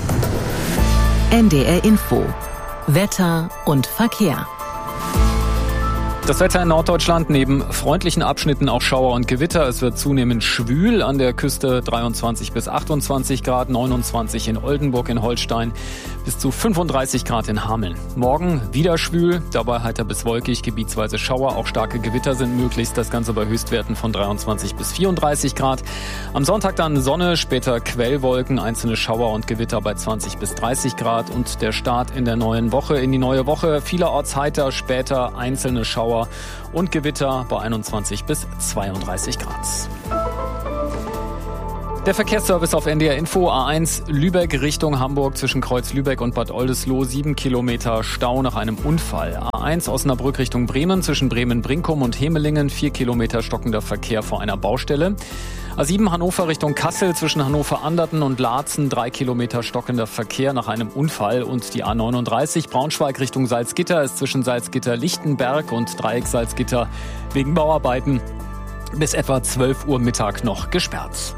N D R Info. Wetter und Verkehr. Das Wetter in Norddeutschland, neben freundlichen Abschnitten auch Schauer und Gewitter. Es wird zunehmend schwül, an der Küste dreiundzwanzig bis achtundzwanzig Grad, neunundzwanzig in Oldenburg in Holstein, bis zu fünfunddreißig Grad in Hameln. Morgen wieder schwül, dabei heiter bis wolkig, gebietsweise Schauer, auch starke Gewitter sind möglich. Das Ganze bei Höchstwerten von dreiundzwanzig bis vierunddreißig Grad. Am Sonntag dann Sonne, später Quellwolken, einzelne Schauer und Gewitter bei zwanzig bis dreißig Grad. Und der Start in der neuen Woche, in die neue Woche, vielerorts heiter, später einzelne Schauer und Gewitter bei einundzwanzig bis zweiunddreißig Grad. Der Verkehrsservice auf N D R Info. A eins Lübeck Richtung Hamburg zwischen Kreuz Lübeck und Bad Oldesloe. Sieben Kilometer Stau nach einem Unfall. A eins Osnabrück Richtung Bremen zwischen Bremen-Brinkum und Hemelingen. Vier Kilometer stockender Verkehr vor einer Baustelle. A sieben Hannover Richtung Kassel zwischen Hannover-Anderten und Laatzen. Drei Kilometer stockender Verkehr nach einem Unfall. Und die A neununddreißig Braunschweig Richtung Salzgitter ist zwischen Salzgitter-Lichtenberg und Dreieck Salzgitter wegen Bauarbeiten bis etwa zwölf Uhr Mittag noch gesperrt.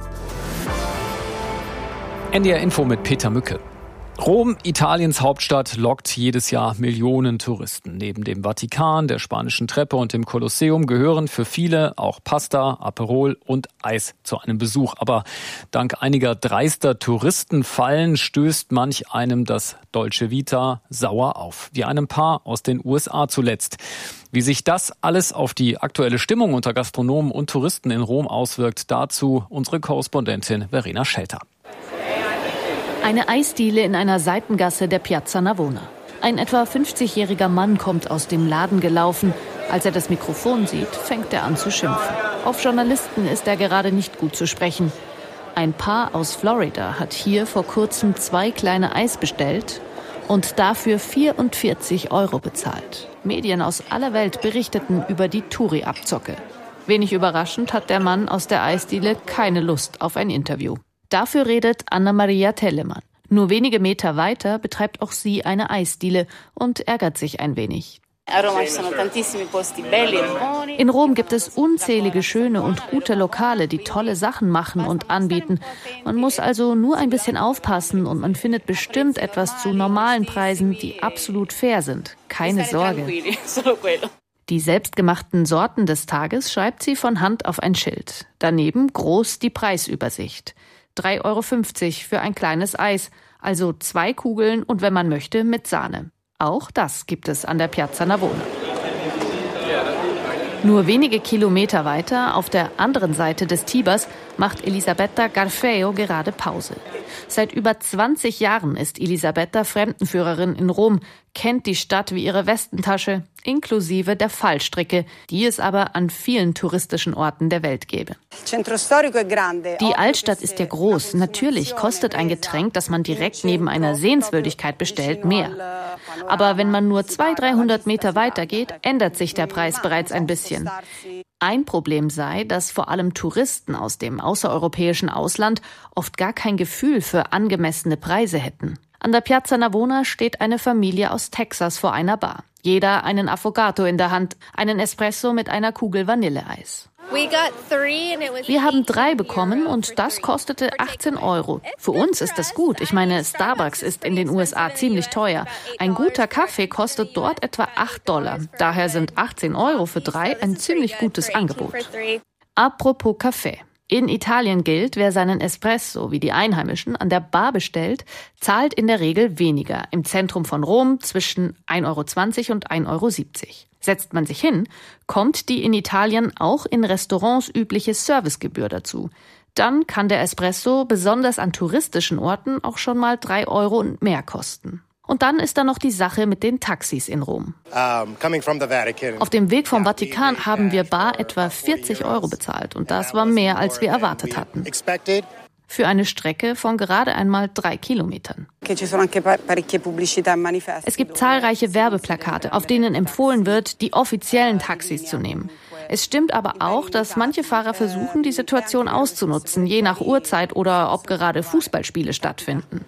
N D R Info mit Peter Mücke. Rom, Italiens Hauptstadt, lockt jedes Jahr Millionen Touristen. Neben dem Vatikan, der Spanischen Treppe und dem Kolosseum gehören für viele auch Pasta, Aperol und Eis zu einem Besuch. Aber dank einiger dreister Touristenfallen stößt manch einem das Dolce Vita sauer auf. Wie einem Paar aus den U S A zuletzt. Wie sich das alles auf die aktuelle Stimmung unter Gastronomen und Touristen in Rom auswirkt, dazu unsere Korrespondentin Verena Schelter. Eine Eisdiele in einer Seitengasse der Piazza Navona. Ein etwa fünfzigjähriger Mann kommt aus dem Laden gelaufen. Als er das Mikrofon sieht, fängt er an zu schimpfen. Auf Journalisten ist er gerade nicht gut zu sprechen. Ein Paar aus Florida hat hier vor kurzem zwei kleine Eis bestellt und dafür vierundvierzig Euro bezahlt. Medien aus aller Welt berichteten über die Touri-Abzocke. Wenig überraschend hat der Mann aus der Eisdiele keine Lust auf ein Interview. Dafür redet Anna-Maria Telemann. Nur wenige Meter weiter betreibt auch sie eine Eisdiele und ärgert sich ein wenig. In Rom gibt es unzählige schöne und gute Lokale, die tolle Sachen machen und anbieten. Man muss also nur ein bisschen aufpassen und man findet bestimmt etwas zu normalen Preisen, die absolut fair sind. Keine Sorge. Die selbstgemachten Sorten des Tages schreibt sie von Hand auf ein Schild. Daneben groß die Preisübersicht. drei Euro fünfzig für ein kleines Eis, also zwei Kugeln und wenn man möchte mit Sahne. Auch das gibt es an der Piazza Navona. Nur wenige Kilometer weiter, auf der anderen Seite des Tibers, macht Elisabetta Garfeo gerade Pause. Seit über zwanzig Jahren ist Elisabetta Fremdenführerin in Rom, kennt die Stadt wie ihre Westentasche, inklusive der Fallstricke, die es aber an vielen touristischen Orten der Welt gäbe. Die Altstadt ist ja groß. Natürlich kostet ein Getränk, das man direkt neben einer Sehenswürdigkeit bestellt, mehr. Aber wenn man nur zweihundert, dreihundert Meter weiter geht, ändert sich der Preis bereits ein bisschen. Ein Problem sei, dass vor allem Touristen aus dem außereuropäischen Ausland oft gar kein Gefühl für angemessene Preise hätten. An der Piazza Navona steht eine Familie aus Texas vor einer Bar. Jeder einen Affogato in der Hand, einen Espresso mit einer Kugel Vanilleeis. Wir haben drei bekommen und das kostete achtzehn Euro. Für uns ist das gut. Ich meine, Starbucks ist in den U S A ziemlich teuer. Ein guter Kaffee kostet dort etwa acht Dollar. Daher sind achtzehn Euro für drei ein ziemlich gutes Angebot. Apropos Kaffee. In Italien gilt, wer seinen Espresso wie die Einheimischen an der Bar bestellt, zahlt in der Regel weniger. Im Zentrum von Rom zwischen ein Euro zwanzig und ein Euro siebzig. Setzt man sich hin, kommt die in Italien auch in Restaurants übliche Servicegebühr dazu. Dann kann der Espresso besonders an touristischen Orten auch schon mal drei Euro und mehr kosten. Und dann ist da noch die Sache mit den Taxis in Rom. Auf dem Weg vom Vatikan haben wir bar etwa vierzig Euro bezahlt und das war mehr, als wir erwartet hatten. Für eine Strecke von gerade einmal drei Kilometern. Es gibt zahlreiche Werbeplakate, auf denen empfohlen wird, die offiziellen Taxis zu nehmen. Es stimmt aber auch, dass manche Fahrer versuchen, die Situation auszunutzen, je nach Uhrzeit oder ob gerade Fußballspiele stattfinden.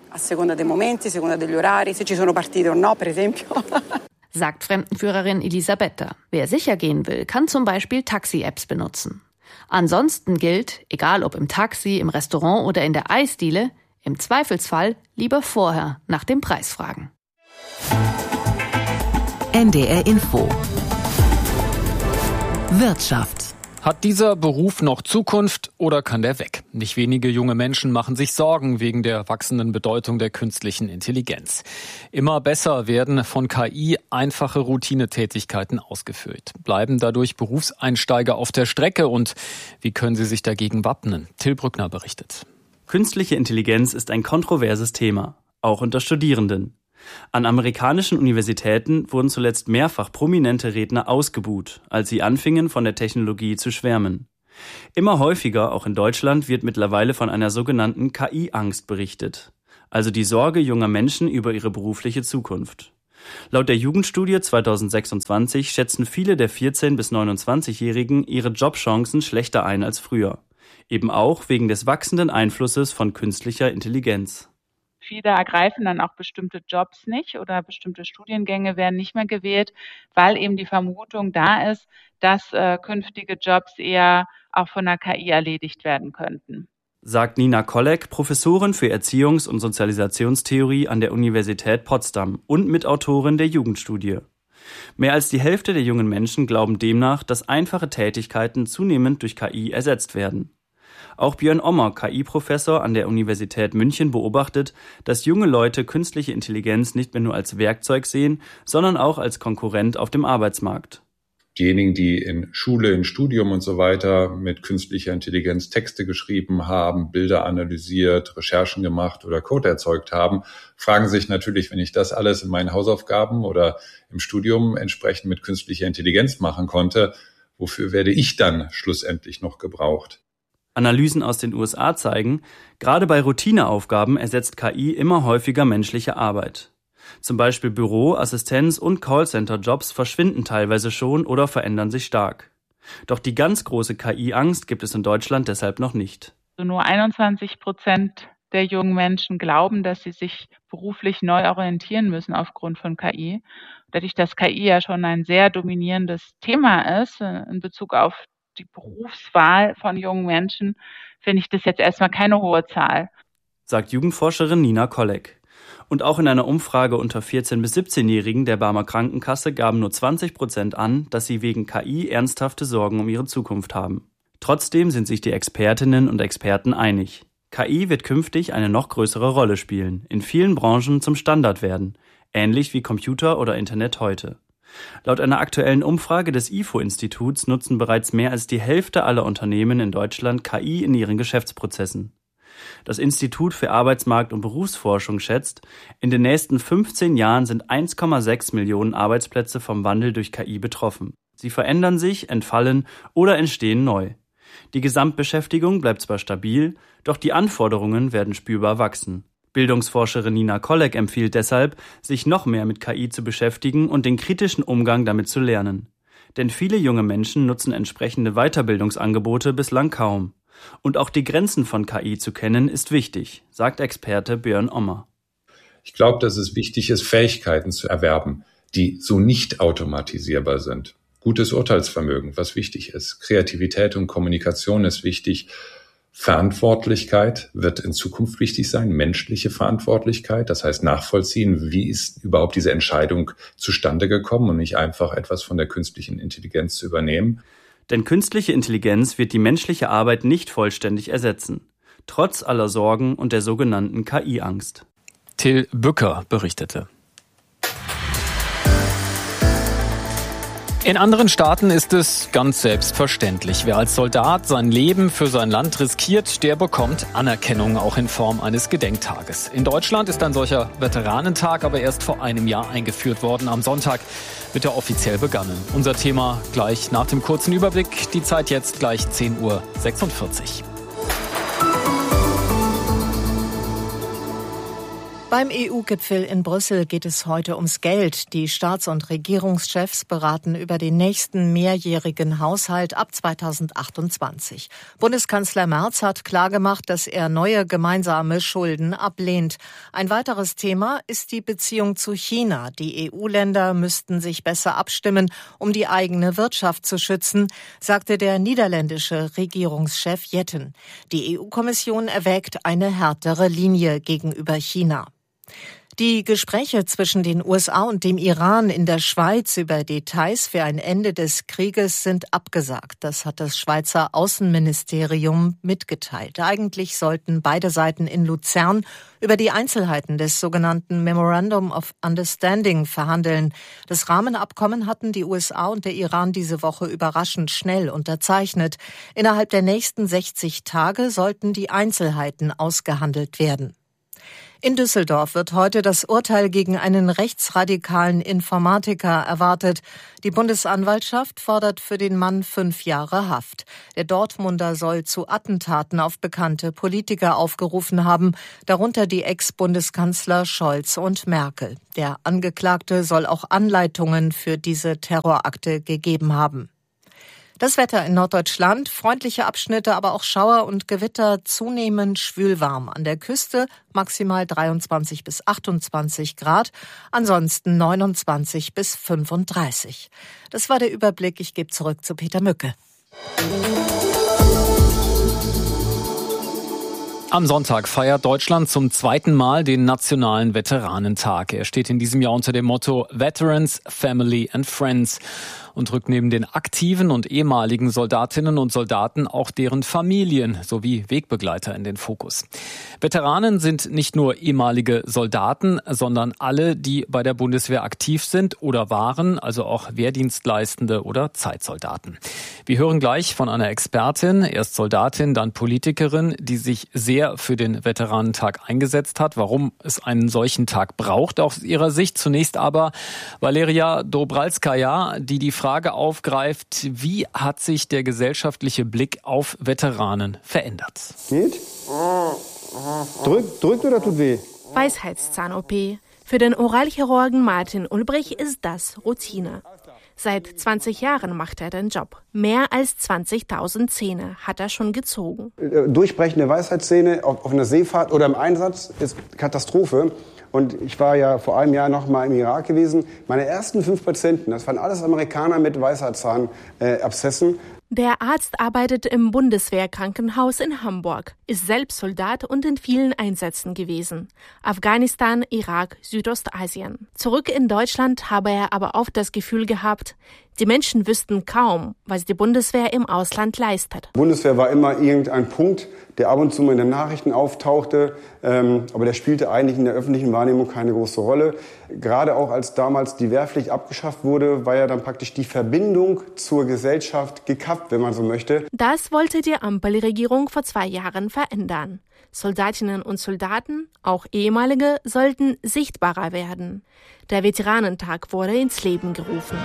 Sagt Fremdenführerin Elisabetta. Wer sicher gehen will, kann zum Beispiel Taxi-Apps benutzen. Ansonsten gilt, egal ob im Taxi, im Restaurant oder in der Eisdiele, im Zweifelsfall lieber vorher nach dem Preis fragen. N D R Info Wirtschaft. Hat dieser Beruf noch Zukunft oder kann der weg? Nicht wenige junge Menschen machen sich Sorgen wegen der wachsenden Bedeutung der künstlichen Intelligenz. Immer besser werden von K I einfache Routinetätigkeiten ausgeführt. Bleiben dadurch Berufseinsteiger auf der Strecke und wie können sie sich dagegen wappnen? Till Brückner berichtet. Künstliche Intelligenz ist ein kontroverses Thema, auch unter Studierenden. An amerikanischen Universitäten wurden zuletzt mehrfach prominente Redner ausgebuht, als sie anfingen, von der Technologie zu schwärmen. Immer häufiger, auch in Deutschland, wird mittlerweile von einer sogenannten K I-Angst berichtet, also die Sorge junger Menschen über ihre berufliche Zukunft. Laut der Jugendstudie zweitausendsechsundzwanzig schätzen viele der vierzehn- bis neunundzwanzigjährigen ihre Jobchancen schlechter ein als früher, eben auch wegen des wachsenden Einflusses von künstlicher Intelligenz. Viele ergreifen dann auch bestimmte Jobs nicht oder bestimmte Studiengänge werden nicht mehr gewählt, weil eben die Vermutung da ist, dass äh, künftige Jobs eher auch von der K I erledigt werden könnten. Sagt Nina Kolleg, Professorin für Erziehungs- und Sozialisationstheorie an der Universität Potsdam und Mitautorin der Jugendstudie. Mehr als die Hälfte der jungen Menschen glauben demnach, dass einfache Tätigkeiten zunehmend durch K I ersetzt werden. Auch Björn Ommer, K I-Professor an der Universität München, beobachtet, dass junge Leute künstliche Intelligenz nicht mehr nur als Werkzeug sehen, sondern auch als Konkurrent auf dem Arbeitsmarkt. Diejenigen, die in Schule, in Studium und so weiter mit künstlicher Intelligenz Texte geschrieben haben, Bilder analysiert, Recherchen gemacht oder Code erzeugt haben, fragen sich natürlich, wenn ich das alles in meinen Hausaufgaben oder im Studium entsprechend mit künstlicher Intelligenz machen konnte, wofür werde ich dann schlussendlich noch gebraucht? Analysen aus den U S A zeigen, gerade bei Routineaufgaben ersetzt K I immer häufiger menschliche Arbeit. Zum Beispiel Büro-, Assistenz- und Callcenter-Jobs verschwinden teilweise schon oder verändern sich stark. Doch die ganz große K I-Angst gibt es in Deutschland deshalb noch nicht. Also nur einundzwanzig Prozent der jungen Menschen glauben, dass sie sich beruflich neu orientieren müssen aufgrund von K I. Dadurch, dass K I ja schon ein sehr dominierendes Thema ist in Bezug auf die Berufswahl von jungen Menschen, finde ich das jetzt erstmal keine hohe Zahl. Sagt Jugendforscherin Nina Kolleg. Und auch in einer Umfrage unter vierzehn- bis siebzehnjährigen der Barmer Krankenkasse gaben nur zwanzig Prozent an, dass sie wegen K I ernsthafte Sorgen um ihre Zukunft haben. Trotzdem sind sich die Expertinnen und Experten einig. K I wird künftig eine noch größere Rolle spielen, in vielen Branchen zum Standard werden, ähnlich wie Computer oder Internet heute. Laut einer aktuellen Umfrage des I F O-Instituts nutzen bereits mehr als die Hälfte aller Unternehmen in Deutschland K I in ihren Geschäftsprozessen. Das Institut für Arbeitsmarkt- und Berufsforschung schätzt, in den nächsten fünfzehn Jahren sind eins Komma sechs Millionen Arbeitsplätze vom Wandel durch K I betroffen. Sie verändern sich, entfallen oder entstehen neu. Die Gesamtbeschäftigung bleibt zwar stabil, doch die Anforderungen werden spürbar wachsen. Bildungsforscherin Nina Kolleg empfiehlt deshalb, sich noch mehr mit K I zu beschäftigen und den kritischen Umgang damit zu lernen. Denn viele junge Menschen nutzen entsprechende Weiterbildungsangebote bislang kaum. Und auch die Grenzen von K I zu kennen, ist wichtig, sagt Experte Björn Ommer. Ich glaube, dass es wichtig ist, Fähigkeiten zu erwerben, die so nicht automatisierbar sind. Gutes Urteilsvermögen, was wichtig ist. Kreativität und Kommunikation ist wichtig. Verantwortlichkeit wird in Zukunft wichtig sein, menschliche Verantwortlichkeit, das heißt nachvollziehen, wie ist überhaupt diese Entscheidung zustande gekommen und nicht einfach etwas von der künstlichen Intelligenz zu übernehmen. Denn künstliche Intelligenz wird die menschliche Arbeit nicht vollständig ersetzen, trotz aller Sorgen und der sogenannten K I-Angst. Till Bücker berichtete. In anderen Staaten ist es ganz selbstverständlich. Wer als Soldat sein Leben für sein Land riskiert, der bekommt Anerkennung, auch in Form eines Gedenktages. In Deutschland ist ein solcher Veteranentag aber erst vor einem Jahr eingeführt worden. Am Sonntag wird er offiziell begangen. Unser Thema gleich nach dem kurzen Überblick. Die Zeit jetzt gleich zehn Uhr sechsundvierzig. Beim E U-Gipfel in Brüssel geht es heute ums Geld. Die Staats- und Regierungschefs beraten über den nächsten mehrjährigen Haushalt ab zweitausendachtundzwanzig. Bundeskanzler Merz hat klargemacht, dass er neue gemeinsame Schulden ablehnt. Ein weiteres Thema ist die Beziehung zu China. Die E U-Länder müssten sich besser abstimmen, um die eigene Wirtschaft zu schützen, sagte der niederländische Regierungschef Jetten. Die E U-Kommission erwägt eine härtere Linie gegenüber China. Die Gespräche zwischen den U S A und dem Iran in der Schweiz über Details für ein Ende des Krieges sind abgesagt. Das hat das Schweizer Außenministerium mitgeteilt. Eigentlich sollten beide Seiten in Luzern über die Einzelheiten des sogenannten Memorandum of Understanding verhandeln. Das Rahmenabkommen hatten die U S A und der Iran diese Woche überraschend schnell unterzeichnet. Innerhalb der nächsten sechzig Tage sollten die Einzelheiten ausgehandelt werden. In Düsseldorf wird heute das Urteil gegen einen rechtsradikalen Informatiker erwartet. Die Bundesanwaltschaft fordert für den Mann fünf Jahre Haft. Der Dortmunder soll zu Attentaten auf bekannte Politiker aufgerufen haben, darunter die Ex-Bundeskanzler Scholz und Merkel. Der Angeklagte soll auch Anleitungen für diese Terrorakte gegeben haben. Das Wetter in Norddeutschland, freundliche Abschnitte, aber auch Schauer und Gewitter, zunehmend schwülwarm. An der Küste maximal dreiundzwanzig bis achtundzwanzig Grad, ansonsten neunundzwanzig bis fünfunddreißig. Das war der Überblick. Ich gebe zurück zu Peter Mücke. Am Sonntag feiert Deutschland zum zweiten Mal den Nationalen Veteranentag. Er steht in diesem Jahr unter dem Motto Veterans, Family and Friends und rückt neben den aktiven und ehemaligen Soldatinnen und Soldaten auch deren Familien sowie Wegbegleiter in den Fokus. Veteranen sind nicht nur ehemalige Soldaten, sondern alle, die bei der Bundeswehr aktiv sind oder waren, also auch Wehrdienstleistende oder Zeitsoldaten. Wir hören gleich von einer Expertin, erst Soldatin, dann Politikerin, die sich sehr für den Veteranentag eingesetzt hat, warum es einen solchen Tag braucht aus ihrer Sicht. Zunächst aber Valeria Dobralskaja, die die Frage aufgreift, wie hat sich der gesellschaftliche Blick auf Veteranen verändert? Geht? Drückt, drückt oder tut weh? Weisheitszahn-O P. Für den Oralchirurgen Martin Ulbrich ist das Routine. Seit zwanzig Jahren macht er den Job. Mehr als zwanzigtausend Zähne hat er schon gezogen. Durchbrechende Weisheitszähne auf, auf einer Seefahrt oder im Einsatz ist Katastrophe. Und ich war ja vor einem Jahr noch mal im Irak gewesen. Meine ersten fünf Patienten, das waren alles Amerikaner mit Weisheitszahnabszessen. Der Arzt arbeitet im Bundeswehrkrankenhaus in Hamburg, ist selbst Soldat und in vielen Einsätzen gewesen. Afghanistan, Irak, Südostasien. Zurück in Deutschland habe er aber oft das Gefühl gehabt, die Menschen wüssten kaum, was die Bundeswehr im Ausland leistet. Die Bundeswehr war immer irgendein Punkt, der ab und zu mal in den Nachrichten auftauchte, ähm, aber der spielte eigentlich in der öffentlichen Wahrnehmung keine große Rolle. Gerade auch als damals die Wehrpflicht abgeschafft wurde, war ja dann praktisch die Verbindung zur Gesellschaft gekappt, wenn man so möchte. Das wollte die Ampelregierung vor zwei Jahren verändern. Soldatinnen und Soldaten, auch ehemalige, sollten sichtbarer werden. Der Veteranentag wurde ins Leben gerufen.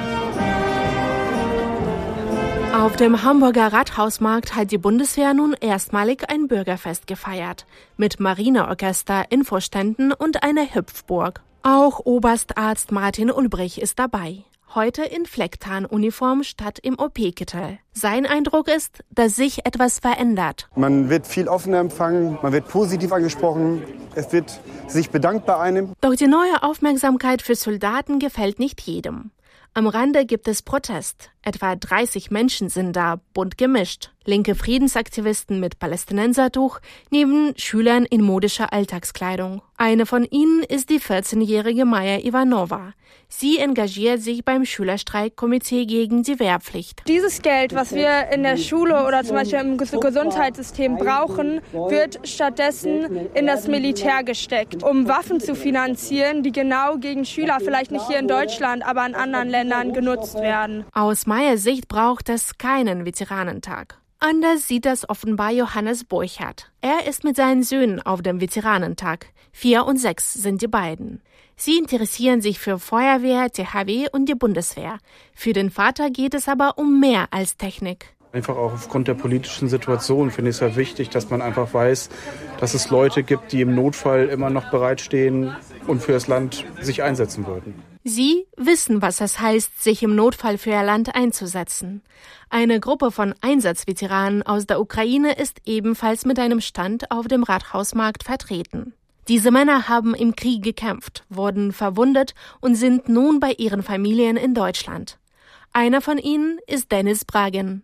Auf dem Hamburger Rathausmarkt hat die Bundeswehr nun erstmalig ein Bürgerfest gefeiert. Mit Marineorchester, Infoständen und einer Hüpfburg. Auch Oberstarzt Martin Ulbrich ist dabei. Heute in Flecktarnuniform statt im O P-Kittel. Sein Eindruck ist, dass sich etwas verändert. Man wird viel offener empfangen, man wird positiv angesprochen, es wird sich bedankt bei einem. Doch die neue Aufmerksamkeit für Soldaten gefällt nicht jedem. Am Rande gibt es Protest. Etwa dreißig Menschen sind da, bunt gemischt. Linke Friedensaktivisten mit Palästinensertuch, neben Schülern in modischer Alltagskleidung. Eine von ihnen ist die vierzehnjährige Maja Ivanova. Sie engagiert sich beim Schülerstreikkomitee gegen die Wehrpflicht. Dieses Geld, was wir in der Schule oder zum Beispiel im Gesundheitssystem brauchen, wird stattdessen in das Militär gesteckt, um Waffen zu finanzieren, die genau gegen Schüler, vielleicht nicht hier in Deutschland, aber in anderen Ländern genutzt werden. Aus Meyers Sicht braucht es keinen Veteranentag. Anders sieht das offenbar Johannes Burchardt. Er ist mit seinen Söhnen auf dem Veteranentag. Vier und sechs sind die beiden. Sie interessieren sich für Feuerwehr, T H W und die Bundeswehr. Für den Vater geht es aber um mehr als Technik. Einfach auch aufgrund der politischen Situation finde ich es ja wichtig, dass man einfach weiß, dass es Leute gibt, die im Notfall immer noch bereitstehen und für das Land sich einsetzen würden. Sie wissen, was es heißt, sich im Notfall für ihr Land einzusetzen. Eine Gruppe von Einsatzveteranen aus der Ukraine ist ebenfalls mit einem Stand auf dem Rathausmarkt vertreten. Diese Männer haben im Krieg gekämpft, wurden verwundet und sind nun bei ihren Familien in Deutschland. Einer von ihnen ist Dennis Bragen.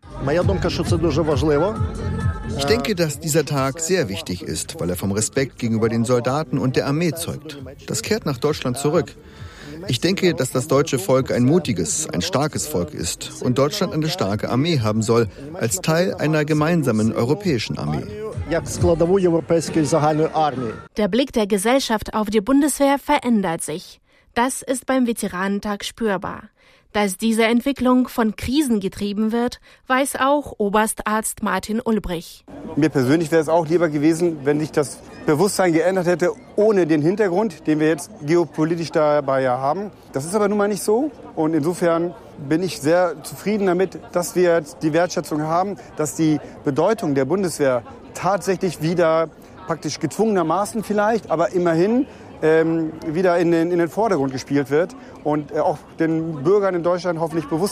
Ich denke, dass dieser Tag sehr wichtig ist, weil er vom Respekt gegenüber den Soldaten und der Armee zeugt. Das kehrt nach Deutschland zurück. Ich denke, dass das deutsche Volk ein mutiges, ein starkes Volk ist und Deutschland eine starke Armee haben soll, als Teil einer gemeinsamen europäischen Armee. Der Blick der Gesellschaft auf die Bundeswehr verändert sich. Das ist beim Veteranentag spürbar. Dass diese Entwicklung von Krisen getrieben wird, weiß auch Oberstarzt Martin Ulbrich. Mir persönlich wäre es auch lieber gewesen, wenn sich das Bewusstsein geändert hätte, ohne den Hintergrund, den wir jetzt geopolitisch dabei ja haben. Das ist aber nun mal nicht so. Und insofern bin ich sehr zufrieden damit, dass wir jetzt die Wertschätzung haben, dass die Bedeutung der Bundeswehr tatsächlich wieder praktisch gezwungenermaßen vielleicht, aber immerhin ähm, wieder in den, in den Vordergrund gespielt wird und äh, auch den Bürgern in Deutschland hoffentlich bewusst